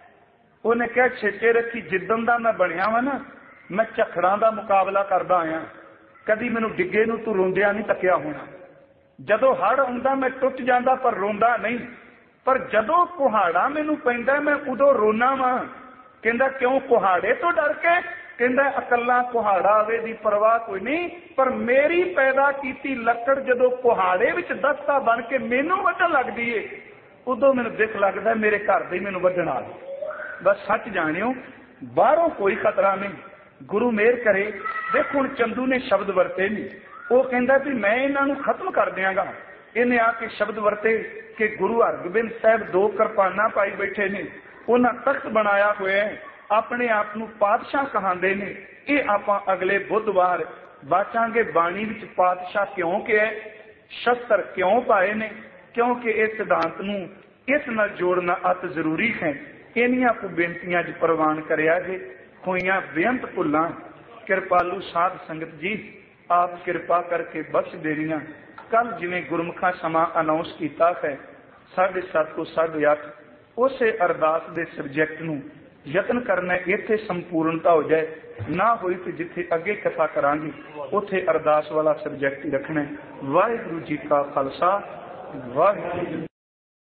ਉਹਨੇ ਕਿਹਾ ਛੇਤੇ ਰੱਖੀ, ਜਿੱਦਣ ਦਾ ਮੈਂ ਬਣਿਆ ਵਾ ਨਾ ਮੈਂ ਝੱਖੜਾਂ ਦਾ ਮੁਕਾਬਲਾ ਕਰਦਾ ਆਇਆ, ਕਦੀ ਮੈਨੂੰ ਡਿੱਗੇ ਨੂੰ ਤੂੰ ਰੋਂਦਿਆਂ ਨਹੀਂ ਤੱਕਿਆ ਹੋਣਾ। ਜਦੋਂ ਹੜ ਆਉਂਦਾ ਮੈਂ ਟੁੱਟ ਜਾਂਦਾ ਪਰ ਰੋਂਦਾ ਨਹੀਂ, ਪਰ ਜਦੋਂ ਕੁਹਾੜਾ ਮੈਨੂੰ ਪੈਂਦਾ ਮੈਂ ਉਦੋਂ ਰੋਣਾ ਵਾ। ਕਹਿੰਦਾ ਕਿਉਂ? ਕੁਹਾੜੇ ਤੋਂ ਡਰ ਕੇ? ਕਹਿੰਦਾ ਇਕੱਲਾ ਕੁਹਾੜਾ ਆਵੇ ਦੀ ਪਰਵਾਹ ਕੋਈ ਨਹੀਂ, ਪਰ ਮੇਰੀ ਪੈਦਾ ਕੀਤੀ ਲੱਕੜ ਜਦੋਂ ਕੁਹਾੜੇ ਵਿੱਚ ਦਸਤਾ ਬਣ ਕੇ ਮੈਨੂੰ ਵੱਢਣ ਲੱਗਦੀ ਏ, ਉਦੋਂ ਮੈਨੂੰ ਦੁੱਖ ਲੱਗਦਾ ਮੇਰੇ ਘਰ ਦੇ ਮੈਨੂੰ ਵੱਢਣ ਆ ਗਏ। ਬਸ ਸੱਚ ਜਾਣਿਓ, ਬਾਹਰੋਂ ਕੋਈ ਖਤਰਾ ਨਹੀਂ, ਗੁਰੂ ਮਿਹਰ ਕਰੇ। ਦੇਖੋ ਹੁਣ ਚੰਦੂ ਨੇ ਸ਼ਬਦ ਵਰਤੇ ਨਹੀਂ, ਉਹ ਕਹਿੰਦਾ ਵੀ ਮੈਂ ਇਹਨਾਂ ਨੂੰ ਖਤਮ ਕਰ ਦਿਆਂਗਾ। ਇਹਨੇ ਆ ਕੇ ਸ਼ਬਦ ਵਰਤੇ ਕਿ ਗੁਰੂ ਹਰਗੋਬਿੰਦ ਸਾਹਿਬ ਦੋ ਕਿਰਪਾਨਾਂ ਪਾਈ ਬੈਠੇ ਨੇ, ਉਹਨਾਂ ਤਖਤ ਬਣਾਇਆ ਹੋਇਆ, ਆਪਣੇ ਆਪ ਨੂੰ ਪਾਤਸ਼ਾਹ ਕਹਾਂਦੇ ਨੇ। ਇਹ ਆਪਾਂ ਅਗਲੇ ਬੁੱਧਵਾਰ ਬਾਚਾਂਗੇ ਬਾਣੀ ਵਿੱਚ ਪਾਤਸ਼ਾਹ ਕਿਉਂ ਕਿਹਾ, ਸ਼ਸਤਰ ਕਿਉਂ ਪਾਏ ਨੇ, ਕਿਉਂਕਿ ਇਹ ਸਿਧਾਂਤ ਨੂੰ ਇਸ ਨਾਲ ਜੋੜਨਾ ਅਤ ਜ਼ਰੂਰੀ ਹੈ। ਇੰਨੀਆਂ ਕੁ ਬੇਨਤੀਆਂ ਚ ਪ੍ਰਵਾਨ ਕਰਿਆ ਜੇ। ਹੋਈਆਂ ਬੇਅੰਤ ਭੁੱਲਾਂ ਕਿਰਪਾਲੂ ਸਾਧ ਸੰਗਤ ਜੀ ਆਪ ਕਿਰਪਾ ਕਰਕੇ ਬਖਸ਼ ਦੇਣੀਆਂ। ਕੱਲ ਜਿਵੇਂ ਗੁਰਮੁਖਾਂ ਸਮਾਂ ਅਨਾਉਂਸ ਕੀਤਾ ਹੈ ਸਾਢੇ ਸੱਤ ਤੋਂ ਸਾਢੇ ਅੱਠ, ਉਸੇ ਅਰਦਾਸ ਦੇ ਸਬਜੈਕਟ ਨੂੰ ਯਤਨ ਕਰਨਾ ਇੱਥੇ ਸੰਪੂਰਨਤਾ ਹੋ ਜਾਏ, ਨਾ ਹੋਈ ਤੇ ਜਿੱਥੇ ਅੱਗੇ ਕਥਾ ਕਰਾਂਗੇ ਉੱਥੇ ਅਰਦਾਸ ਵਾਲਾ ਸਬਜੈਕਟ ਹੀ ਰੱਖਣਾ। ਵਾਹਿਗੁਰੂ ਜੀ ਕਾ ਖਾਲਸਾ, ਵਾਹਿਗੁਰੂ।